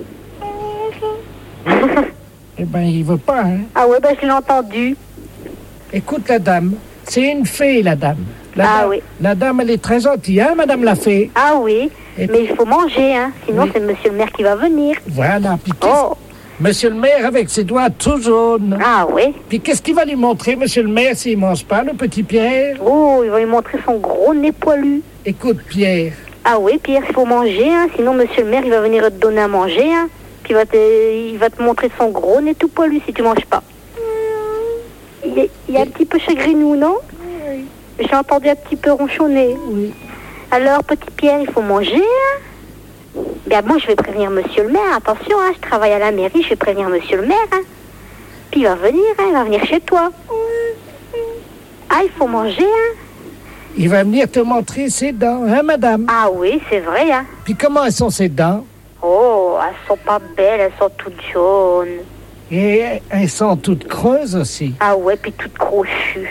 Eh ben, il veut pas, hein? Ah ouais, ben je l'ai entendu. Écoute la dame, c'est une fée, la dame. La ah dame, oui. La dame, elle est très gentille, hein, madame la fée? Ah oui, et mais il faut manger, hein, sinon oui. C'est monsieur le maire qui va venir. Voilà, puis oh. Monsieur le maire avec ses doigts tout jaunes. Ah oui. Puis qu'est-ce qu'il va lui montrer, monsieur le maire, s'il mange pas, le petit Pierre? Oh, il va lui montrer son gros nez poilu. Écoute, Pierre. Ah oui, Pierre, il faut manger, hein, sinon monsieur le maire, il va venir te donner à manger, hein. Puis il va te, il va te montrer son gros nez tout poilu si tu manges pas. Il est, il est un petit peu chagrinou, non? Oui. J'ai entendu un petit peu ronchonner. Oui. Alors, petit Pierre, il faut manger, hein? Ben, moi, je vais prévenir monsieur le maire. Attention, hein, je travaille à la mairie, je vais prévenir monsieur le maire, hein. Puis il va venir, hein, il va venir chez toi. Ah, il faut manger, hein? Il va venir te montrer ses dents, hein, madame? Ah oui, c'est vrai, hein. Puis comment elles sont ses dents? Oh, elles sont pas belles, elles sont toutes jaunes. Et elles sont toutes creuses aussi. Ah ouais, puis toutes crochues.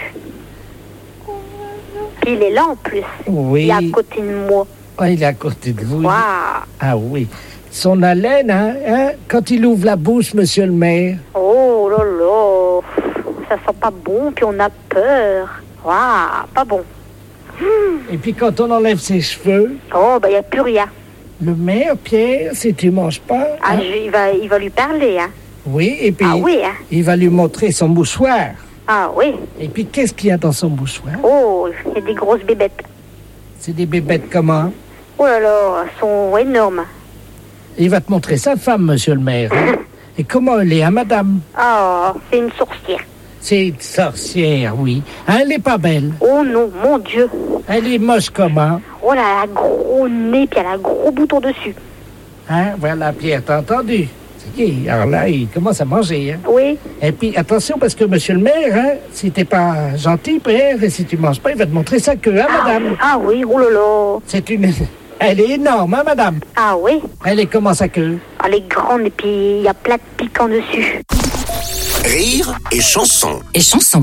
Puis il est là en plus. Oui. Il est à côté de moi. Oh, il est à côté de vous. Wow. Ah oui. Son haleine, hein, hein, quand il ouvre la bouche, monsieur le maire. Oh là là, ça sent pas bon, puis on a peur. Waouh, pas bon. Et puis quand on enlève ses cheveux... Oh, ben il n'y a plus rien. Le maire, Pierre, si tu manges pas... Ah, hein, je, il, va, il va lui parler, hein. Oui, et puis ah, oui, hein. Il va lui montrer son mouchoir. Ah oui. Et puis qu'est-ce qu'il y a dans son mouchoir? Oh, il y a des grosses bébêtes. C'est des bébêtes comment? Oh là là, elles sont énormes. Il va te montrer sa femme, monsieur le maire. Hein. Et comment elle est, hein, madame? Oh, c'est une sorcière. C'est une sorcière, oui. Hein, elle est pas belle. Oh non, mon Dieu. Elle est moche comment? Oh là, elle a un gros nez, puis elle a un gros bouton dessus. Hein, voilà, Pierre, t'as entendu? Ça y est, alors là, il commence à manger. Hein. Oui. Et puis, attention, parce que monsieur le maire, hein, si t'es pas gentil, père, et si tu manges pas, il va te montrer sa queue, hein, madame? Ah oui, oh là là. C'est une... Elle est énorme, hein, madame? Ah oui. Elle est comment, sa queue? Ah, elle est grande, et puis il y a plein de piquants dessus. Rire et chanson. Et chanson.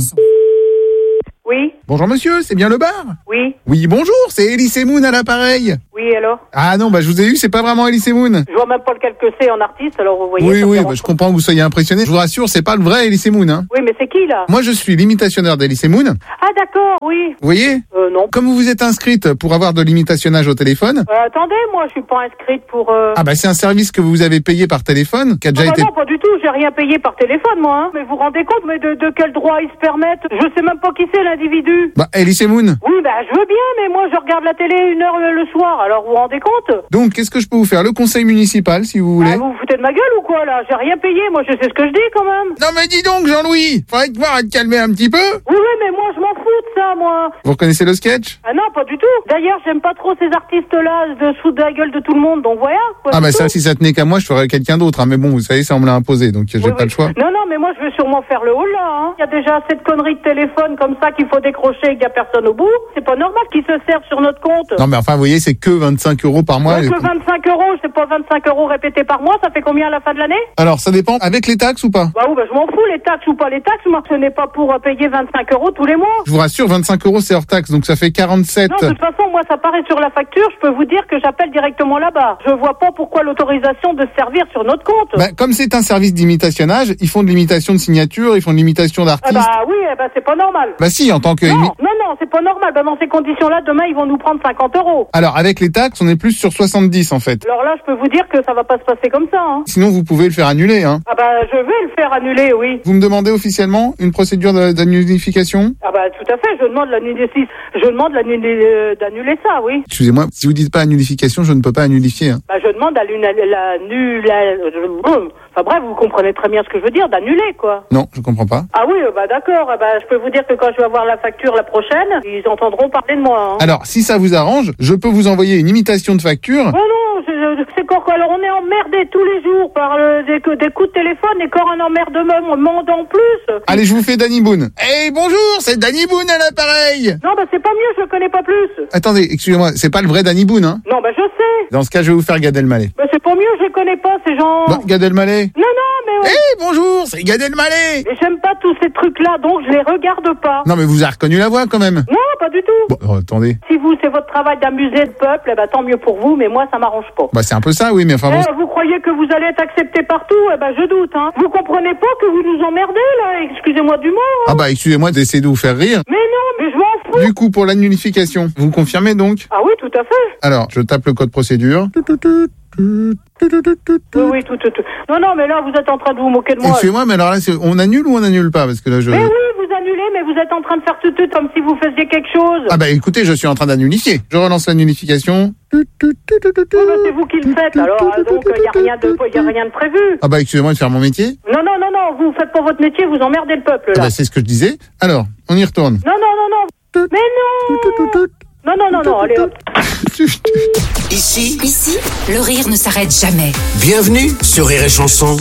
Oui. Bonjour monsieur, c'est bien le bar? Oui. Oui, bonjour, c'est Elie Semoun à l'appareil. Oui, alors? Ah non, bah je vous ai eu, c'est pas vraiment Elie Semoun. Je vois même pas lequel que c'est en artiste, alors vous voyez. Oui, oui, bah, je comprends que vous soyez impressionné. Je vous rassure, c'est pas le vrai Elie Semoun, hein. Oui, mais c'est qui, là? Moi, je suis l'imitationneur d'Elie Semoun. Ah, d'accord, oui. Vous voyez? Euh, non. Comme vous vous êtes inscrite pour avoir de l'imitationnage au téléphone. Euh, attendez, moi, je suis pas inscrite pour... Euh... Ah bah c'est un service que vous avez payé par téléphone, qui a déjà ah bah été... non, pas du tout, j'ai rien payé par téléphone, moi, hein. Mais vous vous rendez compte, mais de, de quel droit ils se permettent? Je sais même pas qui c'est, l'individu. Bah, Elie Semoun. Oui, bah, je veux bien, mais moi, je regarde la télé une heure le, le soir, alors vous vous rendez compte? Donc, qu'est-ce que je peux vous faire? Le conseil municipal, si vous voulez. Ah, vous vous foutez de ma gueule ou quoi, là? J'ai rien payé, moi, je sais ce que je dis, quand même. Non mais dis donc, Jean-Louis, faudrait te voir à te calmer un petit peu. Oui, oui, mais moi, je m'en fous de ça, moi. Vous reconnaissez le sketch? Ah non, pas du tout. D'ailleurs, j'aime pas trop ces artistes-là de sous de la gueule de tout le monde, donc voilà. Quoi, Ah bah tout. ça, si ça tenait qu'à moi, je ferais quelqu'un d'autre, hein. Mais bon, vous savez, ça on me l'a imposé, donc j'ai Oui, pas oui. le choix. Non, non, mais moi, je veux sûrement faire le haut, là, hein. Il y a déjà assez de conneries de téléphone comme ça qu'il faut décrocher et qu'il y a personne au bout. C'est pas normal qu'ils se servent sur notre compte. Non mais enfin, vous voyez, c'est que vingt-cinq euros par mois. Donc, et- que vingt-cinq euros, c'est pas vingt-cinq euros répétés par mois, ça fait combien à la fin de l'année? Alors, ça dépend, avec les taxes ou pas? Bah oui, bah je m'en fous, les taxes ou pas les taxes, moi, ce n'est pas pour euh, payer vingt-cinq euros tous les mois. Je vous rassure, vingt-cinq euros c'est hors taxe, donc ça fait quarante-sept. Non, de toute façon, moi, ça paraît sur la facture, je peux vous dire que j'appelle directement là-bas. Je vois pas pourquoi l'autorisation de se servir sur notre compte. Bah, comme c'est un service d'imitationnage, ils font de l'imitation de signature, ils font de l'imitation Eh d'artistes. bah oui, eh bah c'est pas normal. Bah si, en tant que... Non, imi- non, non, c'est pas normal. Bah, dans ces conditions-là, demain, ils vont nous prendre cinquante euros. Alors, avec les taxes, on est plus sur soixante-dix en fait. Alors là, je peux vous dire que ça va pas se passer comme ça, hein. Sinon, vous pouvez le faire annuler, hein. Ah bah, je vais le faire annuler, oui. Vous me demandez officiellement une procédure de- d'annullification? Ah bah, tout à fait, je demande l'annuler, je demande l'annuler, euh, d'annuler ça, oui. Excusez-moi, si vous dites pas annullification, je ne peux pas annulifier, hein. Bah, je demande à l'une, l'annuler, enfin bref, vous comprenez très bien ce que je veux dire, d'annuler, quoi. Non, je comprends pas. Ah oui, euh, bah d'accord, euh, bah, je peux vous dire que quand je vais avoir la facture la prochaine, ils entendront parler de moi, hein. Alors, si ça vous arrange, je peux vous envoyer une imitation de facture. Oh non, je, je, c'est quoi, quoi. Alors on est emmerdé tous les jours par euh, des, des coups de téléphone et encore un emmerdement en plus. Allez, je vous fais Danny Boone. Hey, bonjour, c'est Danny Boone à l'appareil. Non, bah c'est pas mieux, je le connais pas plus. Attendez, excusez-moi, c'est pas le vrai Danny Boone, hein? Non, bah je sais. Dans ce cas, je vais vous faire Gad Elmaleh. Bah c'est pas mieux, je les connais pas, ces gens. Bah, Gad Elmaleh. Non, non, mais... Hey, bonjour, c'est Gad Elmaleh. Et j'aime pas tous ces trucs-là, donc je les regarde pas. Non, mais vous avez reconnu la voix quand même. Non, pas du tout. Bon, oh, attendez. Si vous, c'est votre travail d'amuser le peuple, eh ben tant mieux pour vous, mais moi, ça m'arrange pas. Bah, c'est un peu ça, oui, mais enfin bon. Eh, vous croyez que vous allez être accepté partout? Eh ben, je doute, hein. Vous comprenez pas que vous nous emmerdez, là? Excusez-moi du mot, hein. Ah bah, excusez-moi d'essayer de vous faire rire. Mais non, mais je m'en fous. Du coup, pour l'annulification, vous confirmez donc? Ah oui, tout à fait. Alors, je tape le code procédure. Oui, oui, tout, tout, tout. Non, non, mais là, vous êtes en train de vous moquer de moi. Excusez-moi, mais alors là, c'est- on annule ou on annule pas? Parce que là, je... Mais oui, vous annulez, mais vous êtes en train de faire tout, tout comme si vous faisiez quelque chose. Ah bah écoutez, je suis en train d'annulifier. Je relance l'annulification. Oh, bah, c'est vous qui le faites, alors, euh, donc, il n'y a rien de, y a rien de prévu. Ah bah excusez-moi de faire mon métier. Non, non, non, non, vous faites pas votre métier, vous emmerdez le peuple, Ah là. bah c'est ce que je disais. Alors, on y retourne. Non, non, non, non. Mais non. Non, non, non, non, allez, hop. Ici, Ici, le rire ne s'arrête jamais. bienvenue sur Rire et Chanson.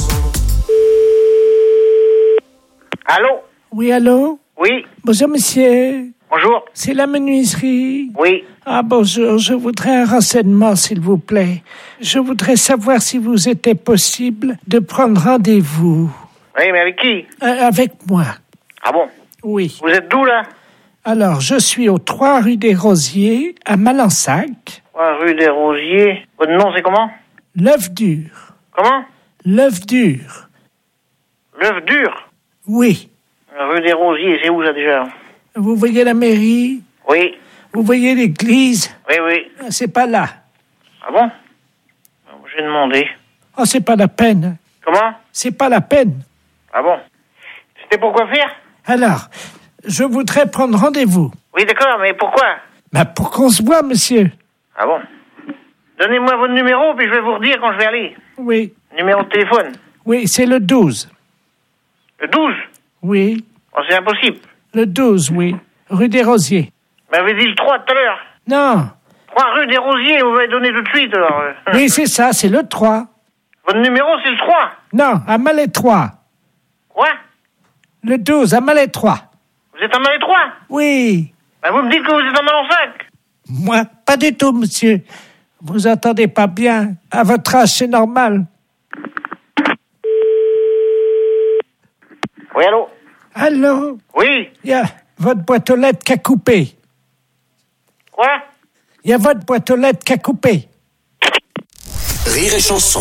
Allô? Oui, allô? Oui. Bonjour, monsieur. Bonjour. C'est la menuiserie? Oui. Ah, bonjour. Je voudrais un renseignement, s'il vous plaît. Je voudrais savoir si vous était possible de prendre rendez-vous. Oui, mais avec qui? Euh, avec moi. Ah bon? Oui. Vous êtes d'où, là? Alors, je suis au trois rue des Rosiers, à Malensac. Ouais, rue des Rosiers. Votre nom, c'est comment? L'œuf dur. Comment? L'œuf dur. L'œuf dur? Oui. Rue des Rosiers, c'est où, ça, déjà? Vous voyez la mairie? Oui. Vous voyez l'église? Oui, oui. C'est pas là. Ah bon? J'ai demandé. Oh, c'est pas la peine. Comment? C'est pas la peine. Ah bon? C'était pour quoi faire? Alors, je voudrais prendre rendez-vous. Oui, d'accord, mais pourquoi? Bah, pour qu'on se voit, monsieur. Ah bon? Donnez-moi votre numéro, puis je vais vous redire quand je vais aller. Oui. Numéro de téléphone. Oui, c'est le douze. Le douze? Oui. Oh, c'est impossible. Le douze, oui. Rue des Rosiers. Vous m'avez dit le trois tout à l'heure. Non. trois rue des Rosiers, vous m'avez donné tout de suite, alors. euh. Oui, c'est ça, c'est le trois. Votre numéro, c'est le trois. Non, à Malétroit. Quoi? Le douze, à Malétroit. Vous êtes à Malétroit? Oui. Bah, vous me dites que vous êtes à Malensac. Moi, pas du tout, monsieur. Vous entendez pas bien. À votre âge, c'est normal. Oui, allô? Allô? Oui. Il y a votre boîte aux lettres qui a coupé. Quoi? Il y a votre boîte aux lettres qui a coupé. Rire et chanson.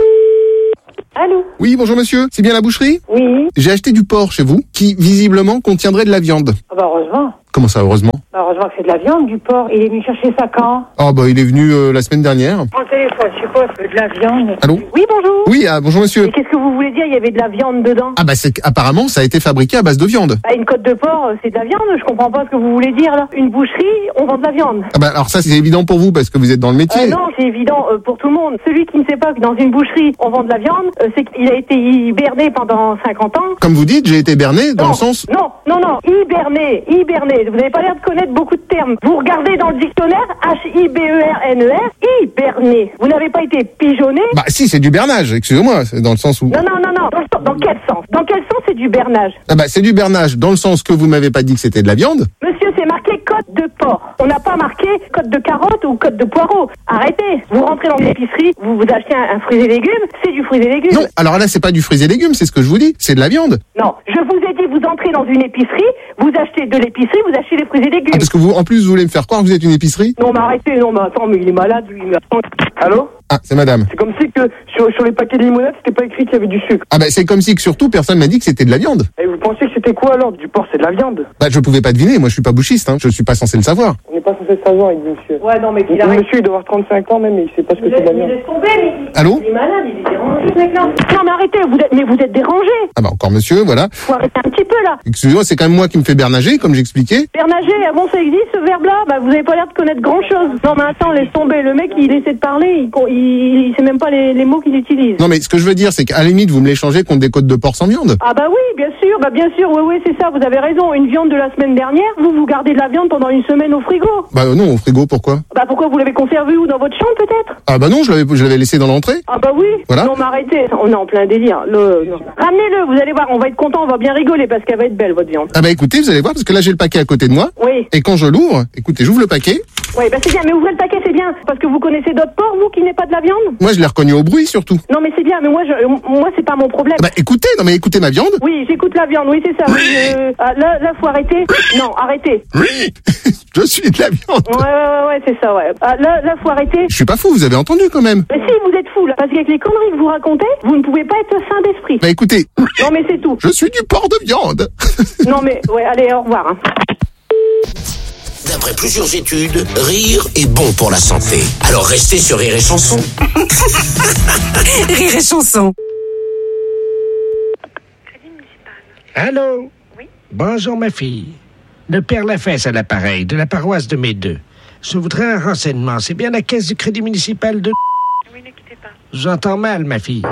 Allô? Oui, bonjour monsieur, c'est bien la boucherie? Oui. J'ai acheté du porc chez vous, qui visiblement contiendrait de la viande. Ah bah heureusement. Comment ça, heureusement? Bah heureusement que c'est de la viande, du porc. Il est venu chercher ça quand? Ah bah il est venu euh, la semaine dernière. Prends le téléphone, je suppose, de la viande. Allô? Oui, bonjour. Oui, ah, bonjour monsieur. Et qu'est-ce que vous voulez dire, il y avait de la viande dedans? Ah bah c'est apparemment ça a été fabriqué à base de viande. Bah, une côte de porc, c'est de la viande, je comprends pas ce que vous voulez dire là. Une boucherie, on vend de la viande. Ah bah alors ça c'est évident pour vous parce que vous êtes dans le métier. Euh, non, c'est évident euh, pour tout le monde. Celui qui ne sait pas que dans une boucherie, on vend de la viande, euh, c'est qu'il a été hiberné pendant cinquante ans. Comme vous dites, j'ai été berné dans non, le sens... Non, non, non, hiberné, hiberné. Vous n'avez pas l'air de connaître beaucoup de termes. Vous regardez dans le dictionnaire, H I B E R N E R, hiberné. Vous n'avez pas été pigeonné. Bah si, c'est du bernage, excusez-moi, c'est dans le sens où... Non, non, non, non. Dans, dans quel sens? Dans quel sens c'est du bernage? Ah bah c'est du bernage dans le sens que vous m'avez pas dit que c'était de la viande. Monsieur, c'est marqué côte de porc. On n'a pas marqué côte de carotte ou côte de poireau. Arrêtez. Vous rentrez dans l'épicerie, vous vous achetez un, un fruit et légumes, c'est du fruit et légumes. Non, alors là c'est pas du fruits et légumes, c'est ce que je vous dis, c'est de la viande. Non, je vous ai dit, vous entrez dans une épicerie, vous achetez de l'épicerie, vous achetez des fruits et légumes. Ah, parce que vous, en plus, vous voulez me faire croire que vous êtes une épicerie? Non, mais arrêtez, non, mais attends, mais il est malade, lui. Mais attends. Allô? Ah, c'est madame. C'est comme si que sur, sur les paquets de limonettes, c'était pas écrit qu'il y avait du sucre. Ah bah c'est comme si que surtout personne m'a dit que c'était de la viande. Et vous pensiez que c'était quoi alors? Du porc, c'est de la viande. Bah je pouvais pas deviner, moi je suis pas bouchiste, hein. Je suis pas censé le savoir. On n'est pas censé le savoir avec monsieur. Ouais, non, mais qu'il Le arrête. monsieur, il doit avoir trente-cinq ans même, mais il sait pas ce que c'est de la viande. Laisse tomber, mais il, Allô? il est malade, il est dérangé, ce mec-là. Non, mais arrêtez, vous êtes, mais vous êtes dérangé. Ah bah encore monsieur, voilà. Faut arrêter un petit peu, là. Excusez-moi, c'est quand même moi qui me fais bernager, comme j'expliquais. Bernager, ah bon, ça existe, ce verbe-là? Bah, vous avez pas l'air de connaître grand-chose. Non, mais attends, laisse tomber. Le mec, il essaie de parler, il, il, il sait même pas les, les mots qu'il utilise. Non mais ce que je veux dire, c'est qu'à la limite, vous me l'échangez contre des côtes de porc sans viande. Ah bah oui, bien sûr, bah bien sûr, oui, oui, c'est ça, vous avez raison. Une viande de la semaine dernière, vous, vous gardez de la viande pendant une semaine au frigo. Bah euh, non, au frigo, pourquoi? Bah pourquoi vous l'avez conservé où? Dans votre chambre, peut-être? Ah bah non, je l'avais, je l'avais laissé dans l'entrée. Ah bah oui. Voilà. Non, mais arrêtez, on est en plein délire. Le, non. Ramenez-le, vous allez voir, on va être content, on va bien rigoler parce qu'elle va être belle, votre viande. Ah bah écoutez, vous allez voir, parce que là j'ai le paquet à côté de moi. Oui. Et quand je l'ouvre, écoutez, j'ouvre le paquet. Oui, bah c'est bien, mais ouvrez le paquet, c'est bien. Parce que vous connaissez d'autres porcs, vous, qui n'est pas de la viande? Moi je l'ai reconnu au bruit surtout. Non, mais c'est bien, mais moi, je, moi c'est pas mon problème. Bah écoutez, non mais écoutez ma viande. Oui, j'écoute la viande, oui, c'est ça. Oui. Euh, ah, là, là, faut arrêter. Non, arrêtez. Oui, je suis de la viande. Ouais, ouais, ouais, ouais, c'est ça, ouais. Ah, là, là, faut arrêter. Je suis pas fou, vous avez entendu quand même. Mais si, vous êtes fou, là. Parce qu'avec les conneries que vous racontez, vous ne pouvez pas être sain d'esprit. Bah écoutez. Non, mais c'est tout. Je suis du porc de viande. Non, mais, ouais, allez, au revoir. Hein. D'après plusieurs études, rire est bon pour la santé. Alors restez sur Rire et Chanson. Rire et chanson. Allô? Oui. Bonjour, ma fille. Le père Lafesse à l'appareil, de la paroisse de Médeux. Je voudrais un renseignement. C'est bien la caisse du crédit municipal de... Oui, ne quittez pas. J'entends mal, ma fille.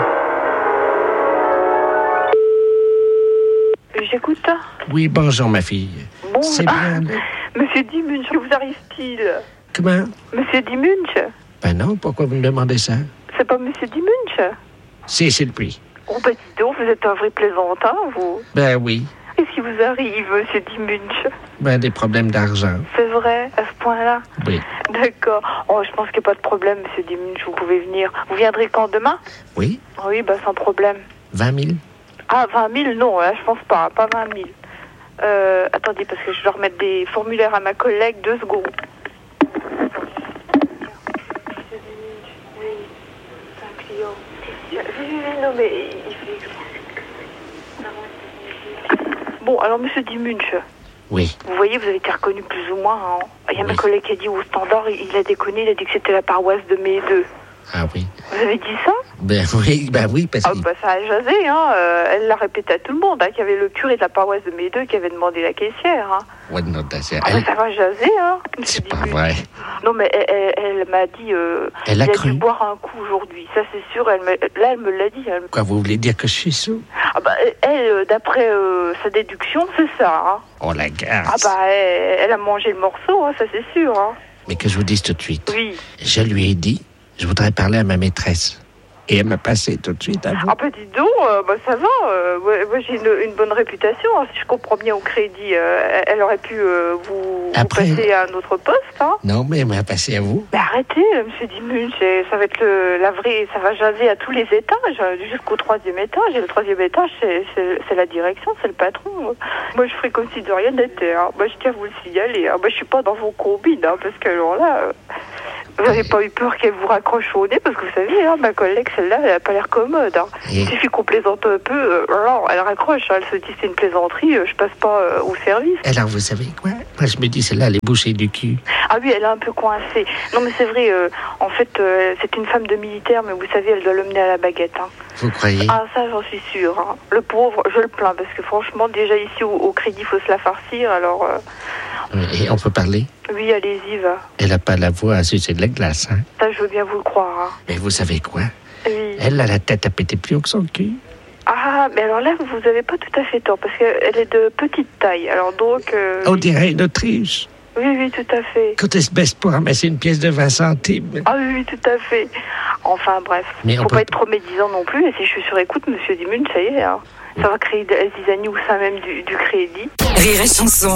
J'écoute. Oui, bonjour, ma fille. Bon, c'est ah, bien... Monsieur Dimunch, que vous arrive-t-il? Comment? Monsieur Dimunch? Ben non, pourquoi vous me demandez ça? C'est pas Monsieur Dimunch? Si, c'est le prix. Oh, bah dis donc, vous êtes un vrai plaisantin, vous. Ben oui. Qu'est-ce qui vous arrive, Monsieur Dimunch? Ben des problèmes d'argent. C'est vrai, à ce point-là? Oui. D'accord. Oh, je pense qu'il n'y a pas de problème, Monsieur Dimunch, vous pouvez venir. Vous viendrez quand, demain? Oui. Oui, bah sans problème. vingt mille? Ah, vingt mille, non, là, je pense pas, pas vingt mille. Euh, attendez, parce que je dois remettre des formulaires à ma collègue, deux secondes. Oui, c'est un client. Oui, oui, non, mais il fait... Bon, alors, monsieur Dimunch. Oui. Vous voyez, vous avez été reconnu plus ou moins, hein. Il y a oui. ma collègue qui a dit au standard, il, il a déconné, il a dit que c'était la paroisse de Médeux. Ah oui. Vous avez dit ça? Ben oui, ben oui, parce que... Ah bah ça a jasé, hein. Euh, elle l'a répété à tout le monde, hein, qu'il y avait le curé de la paroisse de Médeux qui avait demandé la caissière, hein. Ouais, non, c'est... Ah Elle... bah ça va jaser, hein. C'est pas vrai. Non, mais elle, elle, elle m'a dit... Euh, elle a il a cru. dû boire un coup aujourd'hui, ça c'est sûr. Elle me... Là, elle me l'a dit. Elle... Quoi, vous voulez dire que je suis sous? Ah bah elle, d'après euh, sa déduction, c'est ça, hein. Oh la garce. Ah bah elle, elle a mangé le morceau, hein, ça c'est sûr, hein. Mais que je vous dise tout de suite. Oui. Je lui ai dit, je voudrais parler à ma maîtresse. Et elle m'a passé tout de suite à vous. Ah bah dis donc, euh, bah ça va. Euh, ouais, moi j'ai une, une bonne réputation. Hein, si je comprends bien au crédit, euh, elle aurait pu euh, vous, vous passer à un autre poste. Hein. Non, mais elle m'a passé à vous. Mais arrêtez, euh, Monsieur Dimuche, ça va être le, la vraie, ça va jaser à tous les étages, euh, jusqu'au troisième étage. Et le troisième étage, c'est, c'est, c'est la direction, c'est le patron. Moi je ferai comme si de rien n'était. Hein. Moi je tiens à vous le signaler. Hein. Moi je suis pas dans vos combines, hein, parce que alors là. Euh, Vous n'avez pas eu peur qu'elle vous raccroche au nez, parce que vous savez, hein, ma collègue, celle-là, elle n'a pas l'air commode. Hein. Il suffit qu'on plaisante un peu, euh, alors elle raccroche, hein, elle se dit c'est une plaisanterie, euh, je passe pas euh, au service. Alors vous savez quoi? Moi je me dis celle-là, elle est bouchée du cul. Ah oui, elle est un peu coincée. Non mais c'est vrai, euh, en fait, euh, c'est une femme de militaire, mais vous savez, elle doit le mener à la baguette. Hein. Vous croyez? Ah ça, j'en suis sûre. Hein. Le pauvre, je le plains, parce que franchement, déjà ici au, au crédit, il faut se la farcir, alors... Euh... Et on peut parler? Oui, allez-y, va. Elle n'a pas la voix à sucer de la glace, hein? Ça, je veux bien vous le croire. Hein. Mais vous savez quoi? Oui. Elle a la tête à péter plus haut que son cul. Ah, mais alors là, vous n'avez pas tout à fait tort, parce qu'elle est de petite taille, alors donc... Euh... On dirait une Autriche. Oui, oui, tout à fait. Quand elle se baisse pour ramasser une pièce de vingt centimes. Ah oui, oui, tout à fait. Enfin, bref, il ne faut peut... pas être trop médisant non plus, et si je suis sur écoute, Monsieur Dimun, ça y est, hein. Ça va créer des zizanie au sein même du, du crédit. Rire et chanson.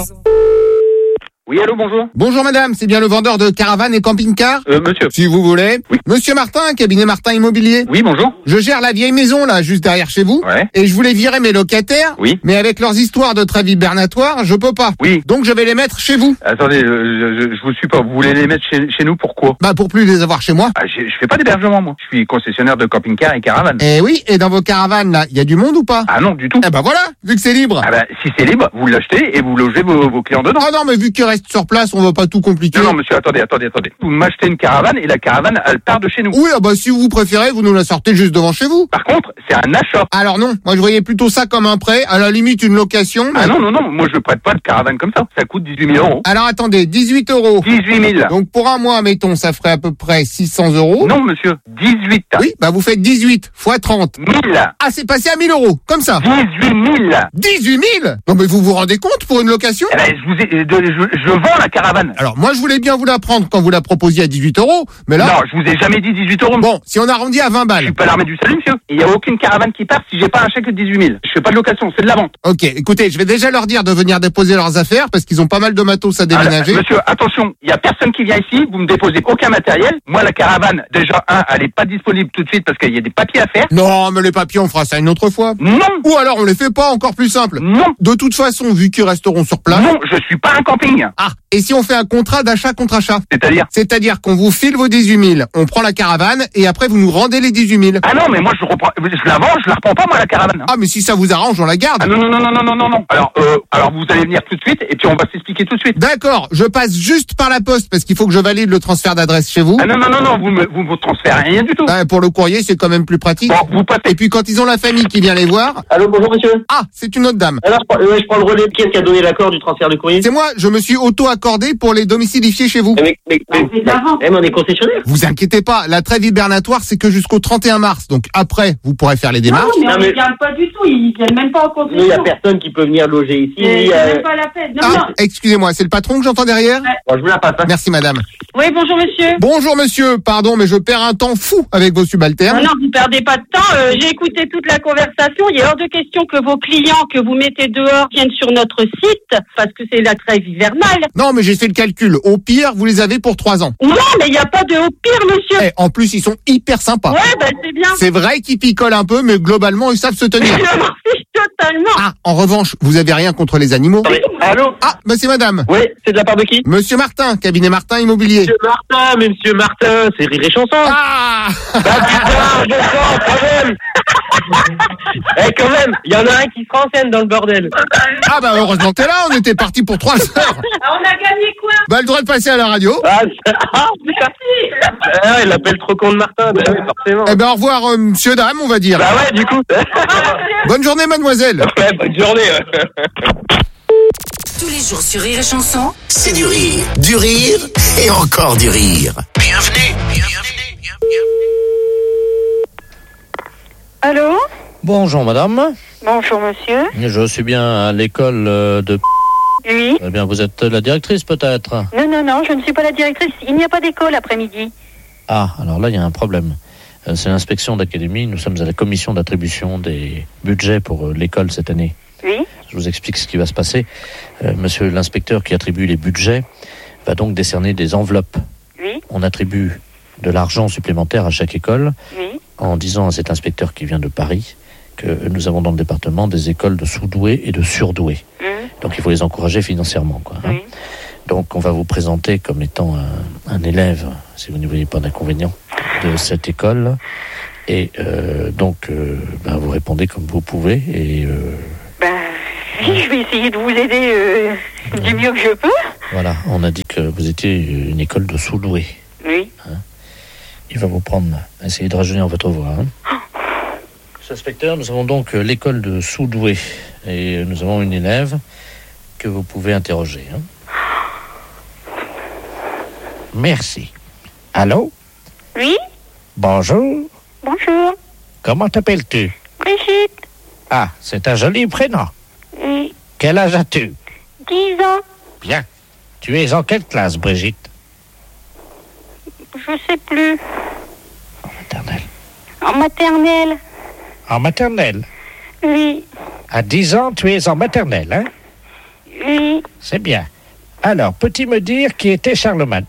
Oui, allô, bonjour. Bonjour madame, c'est bien le vendeur de caravanes et camping-car? Euh, monsieur. Si vous voulez. Oui. Monsieur Martin, cabinet Martin Immobilier. Oui, bonjour. Je gère la vieille maison, là, juste derrière chez vous. Ouais. Et je voulais virer mes locataires. Oui. Mais avec leurs histoires de trêve hibernatoire, je peux pas. Oui. Donc je vais les mettre chez vous. Attendez, euh, je, je vous suis pas. Vous voulez les mettre chez, chez nous, pourquoi? Bah, pour plus les avoir chez moi. Ah, je, je fais pas d'hébergement, moi. Je suis concessionnaire de camping-car et caravanes. Eh oui, et dans vos caravanes, là, il y a du monde ou pas? Ah non, du tout. Eh bah voilà, vu que c'est libre. Ah bah, si c'est libre, vous l'achetez et vous logez vos, vos clients dedans. Ah non, mais vu qu'ils restent sur place, on va pas tout compliquer. Non, non, monsieur, attendez, attendez, attendez. Vous m'achetez une caravane et la caravane, elle part de chez nous. Oui, ah bah si vous préférez, vous nous la sortez juste devant chez vous. Par contre, c'est un achat. Alors non, moi je voyais plutôt ça comme un prêt, à la limite une location. Mais... Ah non, non, non, moi je prête pas de caravane comme ça. Ça coûte dix-huit mille euros. Alors attendez, dix-huit euros. dix-huit mille. Donc pour un mois, mettons, ça ferait à peu près six cents euros. Non, monsieur, dix-huit. Oui, bah vous faites dix-huit fois trente. mille. Ah, c'est passé à mille euros, comme ça. dix-huit mille. dix-huit mille? Non mais vous vous rendez compte pour une location? Eh ben, je vous ai, de, je, je vends la caravane. Alors moi je voulais bien vous la prendre quand vous la proposiez à dix-huit euros, mais là... Non, je vous ai jamais dit dix-huit euros. Bon, si on arrondit à vingt balles. Je suis pas l'armée du salut, monsieur. Il y a aucune caravane qui part si j'ai pas un chèque de dix-huit mille. Je fais pas de location, c'est de la vente. Ok, écoutez, je vais déjà leur dire de venir déposer leurs affaires parce qu'ils ont pas mal de matos à déménager. Alors, monsieur, attention, il y a personne qui vient ici, vous me déposez aucun matériel. Moi, la caravane, déjà, un, elle est pas disponible tout de suite parce qu'il y a des papiers à faire. Non, mais les papiers, on fera ça une autre fois. Non. Ou alors on les fait pas, encore plus simple. Non. De toute façon, vu qu'ils resteront sur place. Non, je suis pas un camping. Ah, et si on fait un contrat d'achat contre achat? C'est-à-dire? C'est-à-dire qu'on vous file vos dix-huit mille, on prend la caravane et après vous nous rendez les dix-huit mille. Ah non, mais moi je reprends, je la vends, je la reprends pas moi la caravane. Hein. Ah mais si ça vous arrange, on la garde. Ah non non non non non non non. Alors euh, alors vous allez venir tout de suite et puis on va s'expliquer tout de suite. D'accord, je passe juste par la poste parce qu'il faut que je valide le transfert d'adresse chez vous. Ah non non non non, vous me vous me transférez rien du tout. Bah, pour le courrier, c'est quand même plus pratique. Bon, vous passez. Et puis quand ils ont la famille qui vient les voir. Allô, bonjour monsieur. Ah, c'est une autre dame. Alors je prends, ouais, je prends le relais. Qui est-ce qui a donné l'accord du transfert du courrier? C'est moi, je me suis auto-accordé pour les domicilifier chez vous. Mais mais mais, mais, mais, mais on est concessionnaire. Vous inquiétez pas, la trêve hibernatoire c'est que jusqu'au trente et un mars. Donc après, vous pourrez faire les démarches. Non, mais on ne vient pas du tout, ils viennent même pas en concession. Il n'y a personne qui peut venir loger ici. C'est euh... même pas la peine. Non, ah, non. Excusez-moi, c'est le patron que j'entends derrière? Ouais. Bon, je vous la passe. Hein. Merci madame. Oui, bonjour monsieur. Bonjour monsieur, pardon, mais je perds un temps fou avec vos subalternes. Non, non, vous perdez pas de temps. Euh, j'ai écouté toute la conversation. Il est hors de question que vos clients que vous mettez dehors viennent sur notre site parce que c'est la trêve hivernale. Non, mais j'ai fait le calcul. Au pire, vous les avez pour trois ans. Non, mais il n'y a pas de au pire, monsieur. Eh, en plus, ils sont hyper sympas. Ouais, bah c'est bien. C'est vrai qu'ils picolent un peu, mais globalement, ils savent se tenir. Je m'en fiche totalement. Ah, en revanche, vous avez rien contre les animaux? Oui. Allô? Ah, bah c'est madame. Oui, c'est de la part de qui? Monsieur Martin, cabinet Martin Immobilier. Monsieur Martin, mais monsieur Martin, c'est Rire et Chanson. Ah! Bah putain, je sens, quand même. Eh, quand même, il y en a un qui se renseigne dans le bordel. Ah bah heureusement que t'es là, on était parti pour trois heures. Ah, on a gagné quoi? Bah le droit de passer à la radio. Ah, ah putain. Ah, il appelle trop con de Martin, bah oui, forcément. Eh ben au revoir, euh, monsieur, dame, on va dire. Bah ouais, du coup. Bonne journée, mademoiselle. Ouais, bonne journée. Ouais. Tous les jours sur Rire et Chanson, c'est du rire, du rire et encore du rire. Bienvenue, bienvenue, bienvenue. Allô? Bonjour madame. Bonjour monsieur. Je suis bien à l'école de... Oui. Eh bien vous êtes la directrice peut-être? Non, non, non, je ne suis pas la directrice. Il n'y a pas d'école l'après-midi. Ah, alors là il y a un problème. Euh, c'est l'inspection d'académie. Nous sommes à la commission d'attribution des budgets pour euh, l'école cette année. Oui. Je vous explique ce qui va se passer. Euh, monsieur l'inspecteur qui attribue les budgets va donc décerner des enveloppes. Oui. On attribue de l'argent supplémentaire à chaque école Oui. en disant à cet inspecteur qui vient de Paris que nous avons dans le département des écoles de sous-doués et de surdoués. Mmh. Donc il faut les encourager financièrement, quoi, hein. Oui. Donc on va vous présenter comme étant un, un élève, si vous ne voyez pas d'inconvénient, de cette école. Et euh, donc euh, ben, vous répondez comme vous pouvez. Et euh, Ben, oui, je vais essayer de vous aider euh, du mieux que je peux. voilà, on a dit que vous étiez une école de sous-doués. Oui. Hein. Il va vous prendre, essayer de rajeunir votre voix. Hein. Monsieur l'inspecteur, nous avons donc euh, l'école de sous-doués. Et euh, nous avons une élève que vous pouvez interroger. Hein. Merci. Allô? Oui. Bonjour. Bonjour. Comment t'appelles-tu? Brigitte. Ah, c'est un joli prénom. Oui. Quel âge as-tu? dix ans. Bien. Tu es en quelle classe, Brigitte? Je sais plus. En maternelle. En maternelle. En maternelle? Oui. À dix ans, tu es en maternelle, hein? Oui. C'est bien. Alors, peux-tu me dire qui était Charlemagne?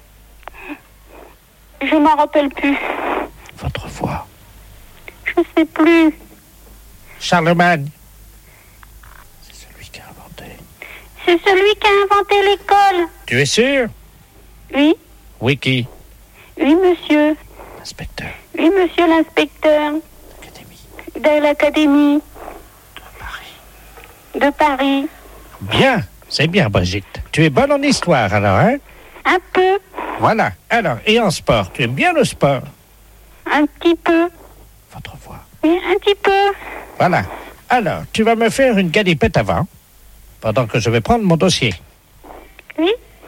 Je m'en rappelle plus. Votre voix. Je sais plus. Charlemagne. C'est celui qui a inventé l'école. Tu es sûr? Oui. Oui, qui? Oui, monsieur. Inspecteur. Oui, monsieur l'inspecteur. De l'académie. De Paris. De Paris. Bien, c'est bien, Brigitte. Tu es bonne en histoire, alors, hein? Un peu. Voilà. Alors, et en sport? Tu aimes bien le sport? Un petit peu. Votre voix. Oui, un petit peu. Voilà. Alors, tu vas me faire une galipette avant, pendant que je vais prendre mon dossier. Oui.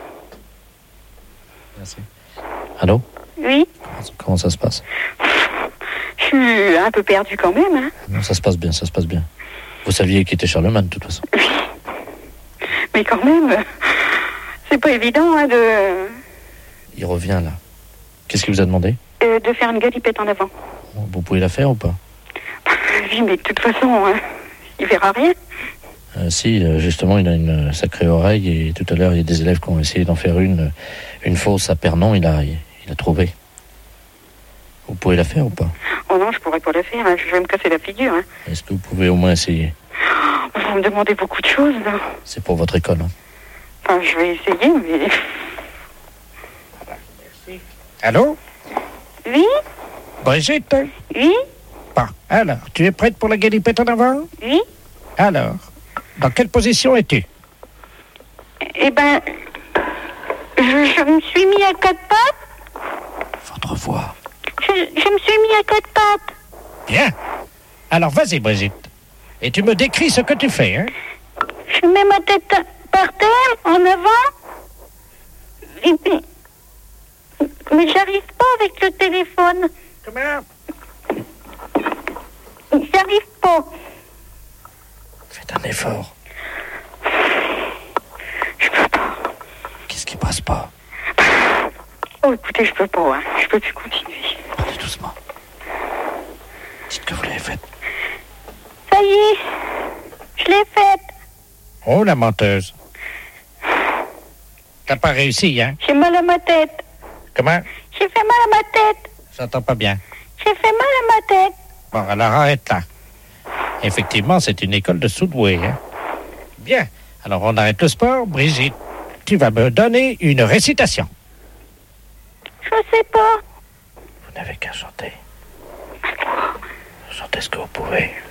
Merci. Allô? Oui. Comment ça se passe? Je suis un peu perdue quand même, hein. Non, ça se passe bien, ça se passe bien. Vous saviez qui était Charlemagne, de toute façon. Mais quand même, c'est pas évident, hein, de... Il revient, là. Qu'est-ce qu'il vous a demandé? euh, de faire une galipette en avant. Vous pouvez la faire ou pas? Oui, mais de toute façon, hein, il verra rien. Euh, si, euh, justement, il a une sacrée oreille et tout à l'heure, il y a des élèves qui ont essayé d'en faire une, une fausse à Pernon, il a, il, il a trouvé. Vous pouvez la faire ou pas? Oh non, je pourrais pas la faire, hein, je vais me casser la figure. Hein. Est-ce que vous pouvez au moins essayer? Vous me demandez beaucoup de choses, là. C'est pour votre école, hein. Enfin, je vais essayer, mais... Allô? Oui? Brigitte? Oui? Bon, alors, tu es prête pour la galipette en avant? Oui? Alors, dans quelle position es-tu? Eh ben, je, je me suis mis à quatre pattes. Votre voix. Je, je me suis mis à quatre pattes. Bien. Alors, vas-y, Brigitte. Et tu me décris ce que tu fais, hein? Je mets ma tête par terre, en avant. Et puis... Mais j'arrive pas avec le téléphone. Comment? J'arrive pas. Faites un effort. Je peux pas. Qu'est-ce qui passe pas? Oh, écoutez, je peux pas, hein. Je peux plus continuer. Parlez doucement. Dites que vous l'avez faite. Ça y est, je l'ai faite. Oh, la menteuse. T'as pas réussi, hein? J'ai mal à ma tête. Comment? J'ai fait mal à ma tête. J'entends pas bien. J'ai fait mal à ma tête. Bon, alors arrête là. Effectivement, c'est une école de sous-doués, hein? Bien. Alors, on arrête le sport. Brigitte, tu vas me donner une récitation. Je sais pas. Vous n'avez qu'à chanter. Chantez ce que vous pouvez.